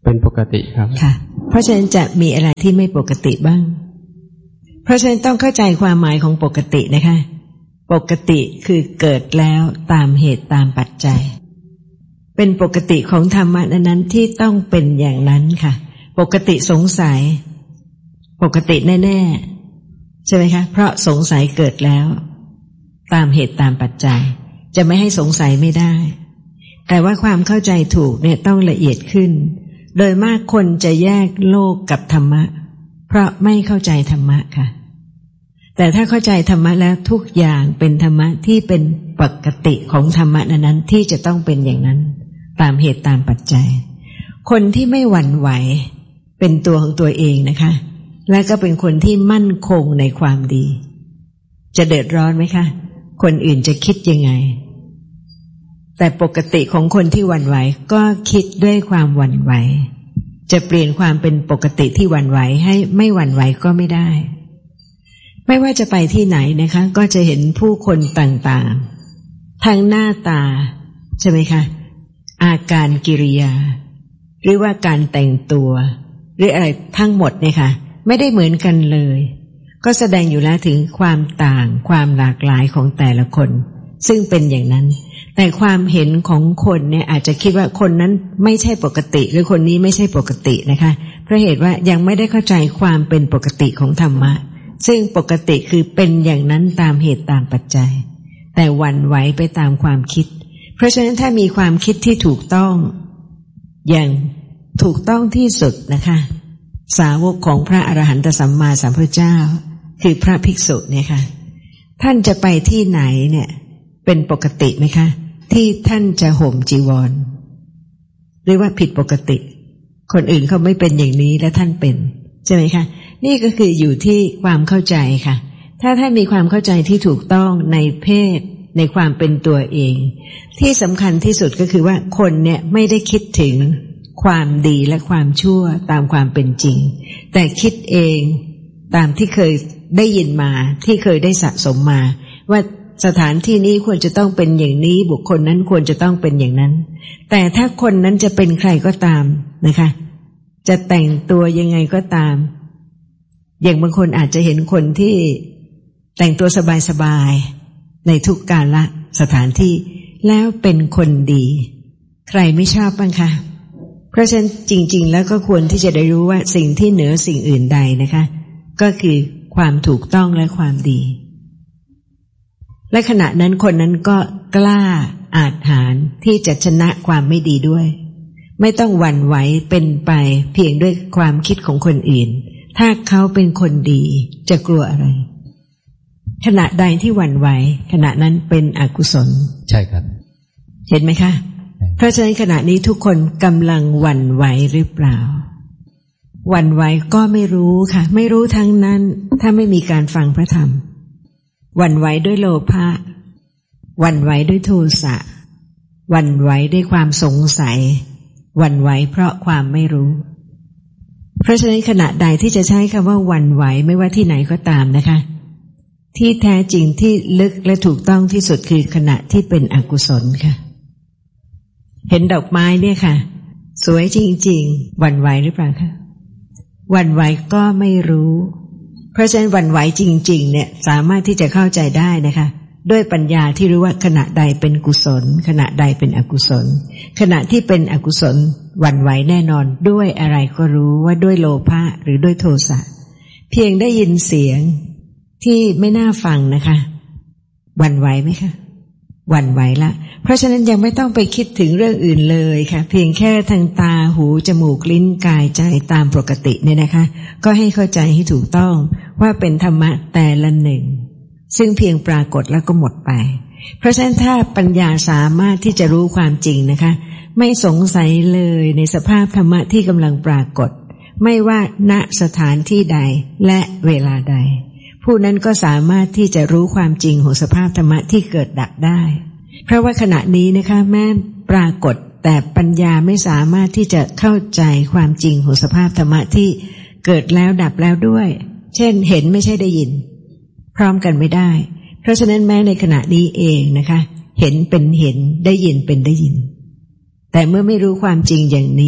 เป็นปกติครับค่ะเพราะฉะนั้นจะมีอะไรที่ไม่ปกติบ้างเพราะฉะนั้นต้องเข้าใจความหมายของปกตินะคะปกติคือเกิดแล้วตามเหตุตามปัจจัยเป็นปกติของธรรมะนั้นที่ต้องเป็นอย่างนั้นค่ะปกติสงสัยปกติแน่ๆใช่ไหมคะเพราะสงสัยเกิดแล้วตามเหตุตามปัจจัยจะไม่ให้สงสัยไม่ได้แต่ว่าความเข้าใจถูกเนี่ยต้องละเอียดขึ้นโดยมากคนจะแยกโลกกับธรรมะเพราะไม่เข้าใจธรรมะค่ะแต่ถ้าเข้าใจธรรมะแล้วทุกอย่างเป็นธรรมะที่เป็นปกติของธรรมะนั้นที่จะต้องเป็นอย่างนั้นตามเหตุตามปัจจัยคนที่ไม่หวั่นไหวเป็นตัวของตัวเองนะคะและก็เป็นคนที่มั่นคงในความดีจะเดือดร้อนไหมคะคนอื่นจะคิดยังไงแต่ปกติของคนที่หวั่นไหวก็คิดด้วยความหวั่นไหวจะเปลี่ยนความเป็นปกติที่หวั่นไหวให้ไม่หวั่นไหวก็ไม่ได้ไม่ว่าจะไปที่ไหนนะคะก็จะเห็นผู้คนต่างๆทางหน้าตาใช่ไหมคะอาการกิริยาหรือว่าการแต่งตัวหรืออะไรทั้งหมดเนี่ยค่ะไม่ได้เหมือนกันเลยก็แสดงอยู่แล้วถึงความต่างความหลากหลายของแต่ละคนซึ่งเป็นอย่างนั้นแต่ความเห็นของคนเนี่ยอาจจะคิดว่าคนนั้นไม่ใช่ปกติหรือคนนี้ไม่ใช่ปกตินะคะเพราะเหตุว่ายังไม่ได้เข้าใจความเป็นปกติของธรรมะซึ่งปกติคือเป็นอย่างนั้นตามเหตุตามปัจจัยแต่หวั่นไหวไปตามความคิดเพราะฉะนั้นถ้ามีความคิดที่ถูกต้องอย่างถูกต้องที่สุดนะคะสาวกของพระอรหันตสัมมาสัมพุทธเจ้าคือพระภิกษุเนี่ยค่ะท่านจะไปที่ไหนเนี่ยเป็นปกติไหมคะที่ท่านจะห่มจีวรหรือว่าผิดปกติคนอื่นเขาไม่เป็นอย่างนี้และท่านเป็นใช่ไหมคะนี่ก็คืออยู่ที่ความเข้าใจค่ะถ้าท่านมีความเข้าใจที่ถูกต้องในเพศในความเป็นตัวเองที่สำคัญที่สุดก็คือว่าคนเนี่ยไม่ได้คิดถึงความดีและความชั่วตามความเป็นจริงแต่คิดเองตามที่เคยได้ยินมาที่เคยได้สะสมมาว่าสถานที่นี้ควรจะต้องเป็นอย่างนี้บุคคลนั้นควรจะต้องเป็นอย่างนั้นแต่ถ้าคนนั้นจะเป็นใครก็ตามนะคะจะแต่งตัวยังไงก็ตามอย่างบางคนอาจจะเห็นคนที่แต่งตัวสบายๆในทุกกาลสถานที่แล้วเป็นคนดีใครไม่ชอบบ้างคะเพราะฉะนั้นจริงๆแล้วก็ควรที่จะได้รู้ว่าสิ่งที่เหนือสิ่งอื่นใดนะคะก็คือความถูกต้องและความดีและขณะนั้นคนนั้นก็กล้าอาจหาญที่จะชนะความไม่ดีด้วยไม่ต้องหวั่นไหวเป็นไปเพียงด้วยความคิดของคนอื่นถ้าเขาเป็นคนดีจะกลัวอะไรขณะใดที่หวั่นไหวขณะนั้นเป็นอกุศลใช่ครับเห็นไหมคะเพราะฉะนั้นขณะนี้ทุกคนกำลังหวั่นไหวหรือเปล่าหวั่นไหวก็ไม่รู้ค่ะไม่รู้ทั้งนั้นถ้าไม่มีการฟังพระธรรมหวั่นไหวด้วยโลภะหวั่นไหวด้วยโทสะหวั่นไหวด้วยความสงสัยหวั่นไหวเพราะความไม่รู้เพราะฉะนั้นขณะใดที่จะใช้คำว่าหวั่นไหวไม่ว่าที่ไหนก็ตามนะคะที่แท้จริงที่ลึกและถูกต้องที่สุดคือขณะที่เป็นอกุศลค่ะเห็นดอกไม้เนี่ยค่ะสวยจริงๆหวั่นไหวหรือเปล่าคะหวั่นไหวก็ไม่รู้เพราะฉะนั้นหวั่นไหวจริงๆเนี่ยสามารถที่จะเข้าใจได้นะคะด้วยปัญญาที่รู้ว่าขณะใดเป็นกุศลขณะใดเป็นอกุศลขณะที่เป็นอกุศลหวั่นไหวแน่นอนด้วยอะไรก็รู้ว่าด้วยโลภะหรือด้วยโทสะเพียงได้ยินเสียงที่ไม่น่าฟังนะคะหวั่นไหวไหมคะหวั่นไหวละเพราะฉะนั้นยังไม่ต้องไปคิดถึงเรื่องอื่นเลยค่ะเพียงแค่ทางตาหูจมูกลิ้นกายใจตามปกติเนี่ยนะคะก็ให้เข้าใจให้ถูกต้องว่าเป็นธรรมะแต่ละหนึ่งซึ่งเพียงปรากฏแล้วก็หมดไปเพราะฉะนั้นถ้าปัญญาสามารถที่จะรู้ความจริงนะคะไม่สงสัยเลยในสภาพธรรมะที่กำลังปรากฏไม่ว่าณสถานที่ใดและเวลาใดผู้นั้นก็สามารถที่จะรู้ความจริงของสภาพธรรมะที่เกิดดับได้เพราะว่าขณะนี้นะคะแม้ปรากฏแต่ปัญญาไม่สามารถที่จะเข้าใจความจริงของสภาพธรรมะที่เกิดแล้วดับแล้วด้วยเช่นเห็นไม่ใช่ได้ยินพร้อมกันไม่ได้เพราะฉะนั้นแม้ในขณะนี้เองนะคะเห็นเป็นเห็นได้ยินเป็นได้ยินแต่เมื่อไม่รู้ความจริงอย่างนี้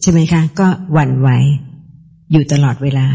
ใช่ไหมคะก็หวั่นไหวอยู่ตลอดเวลา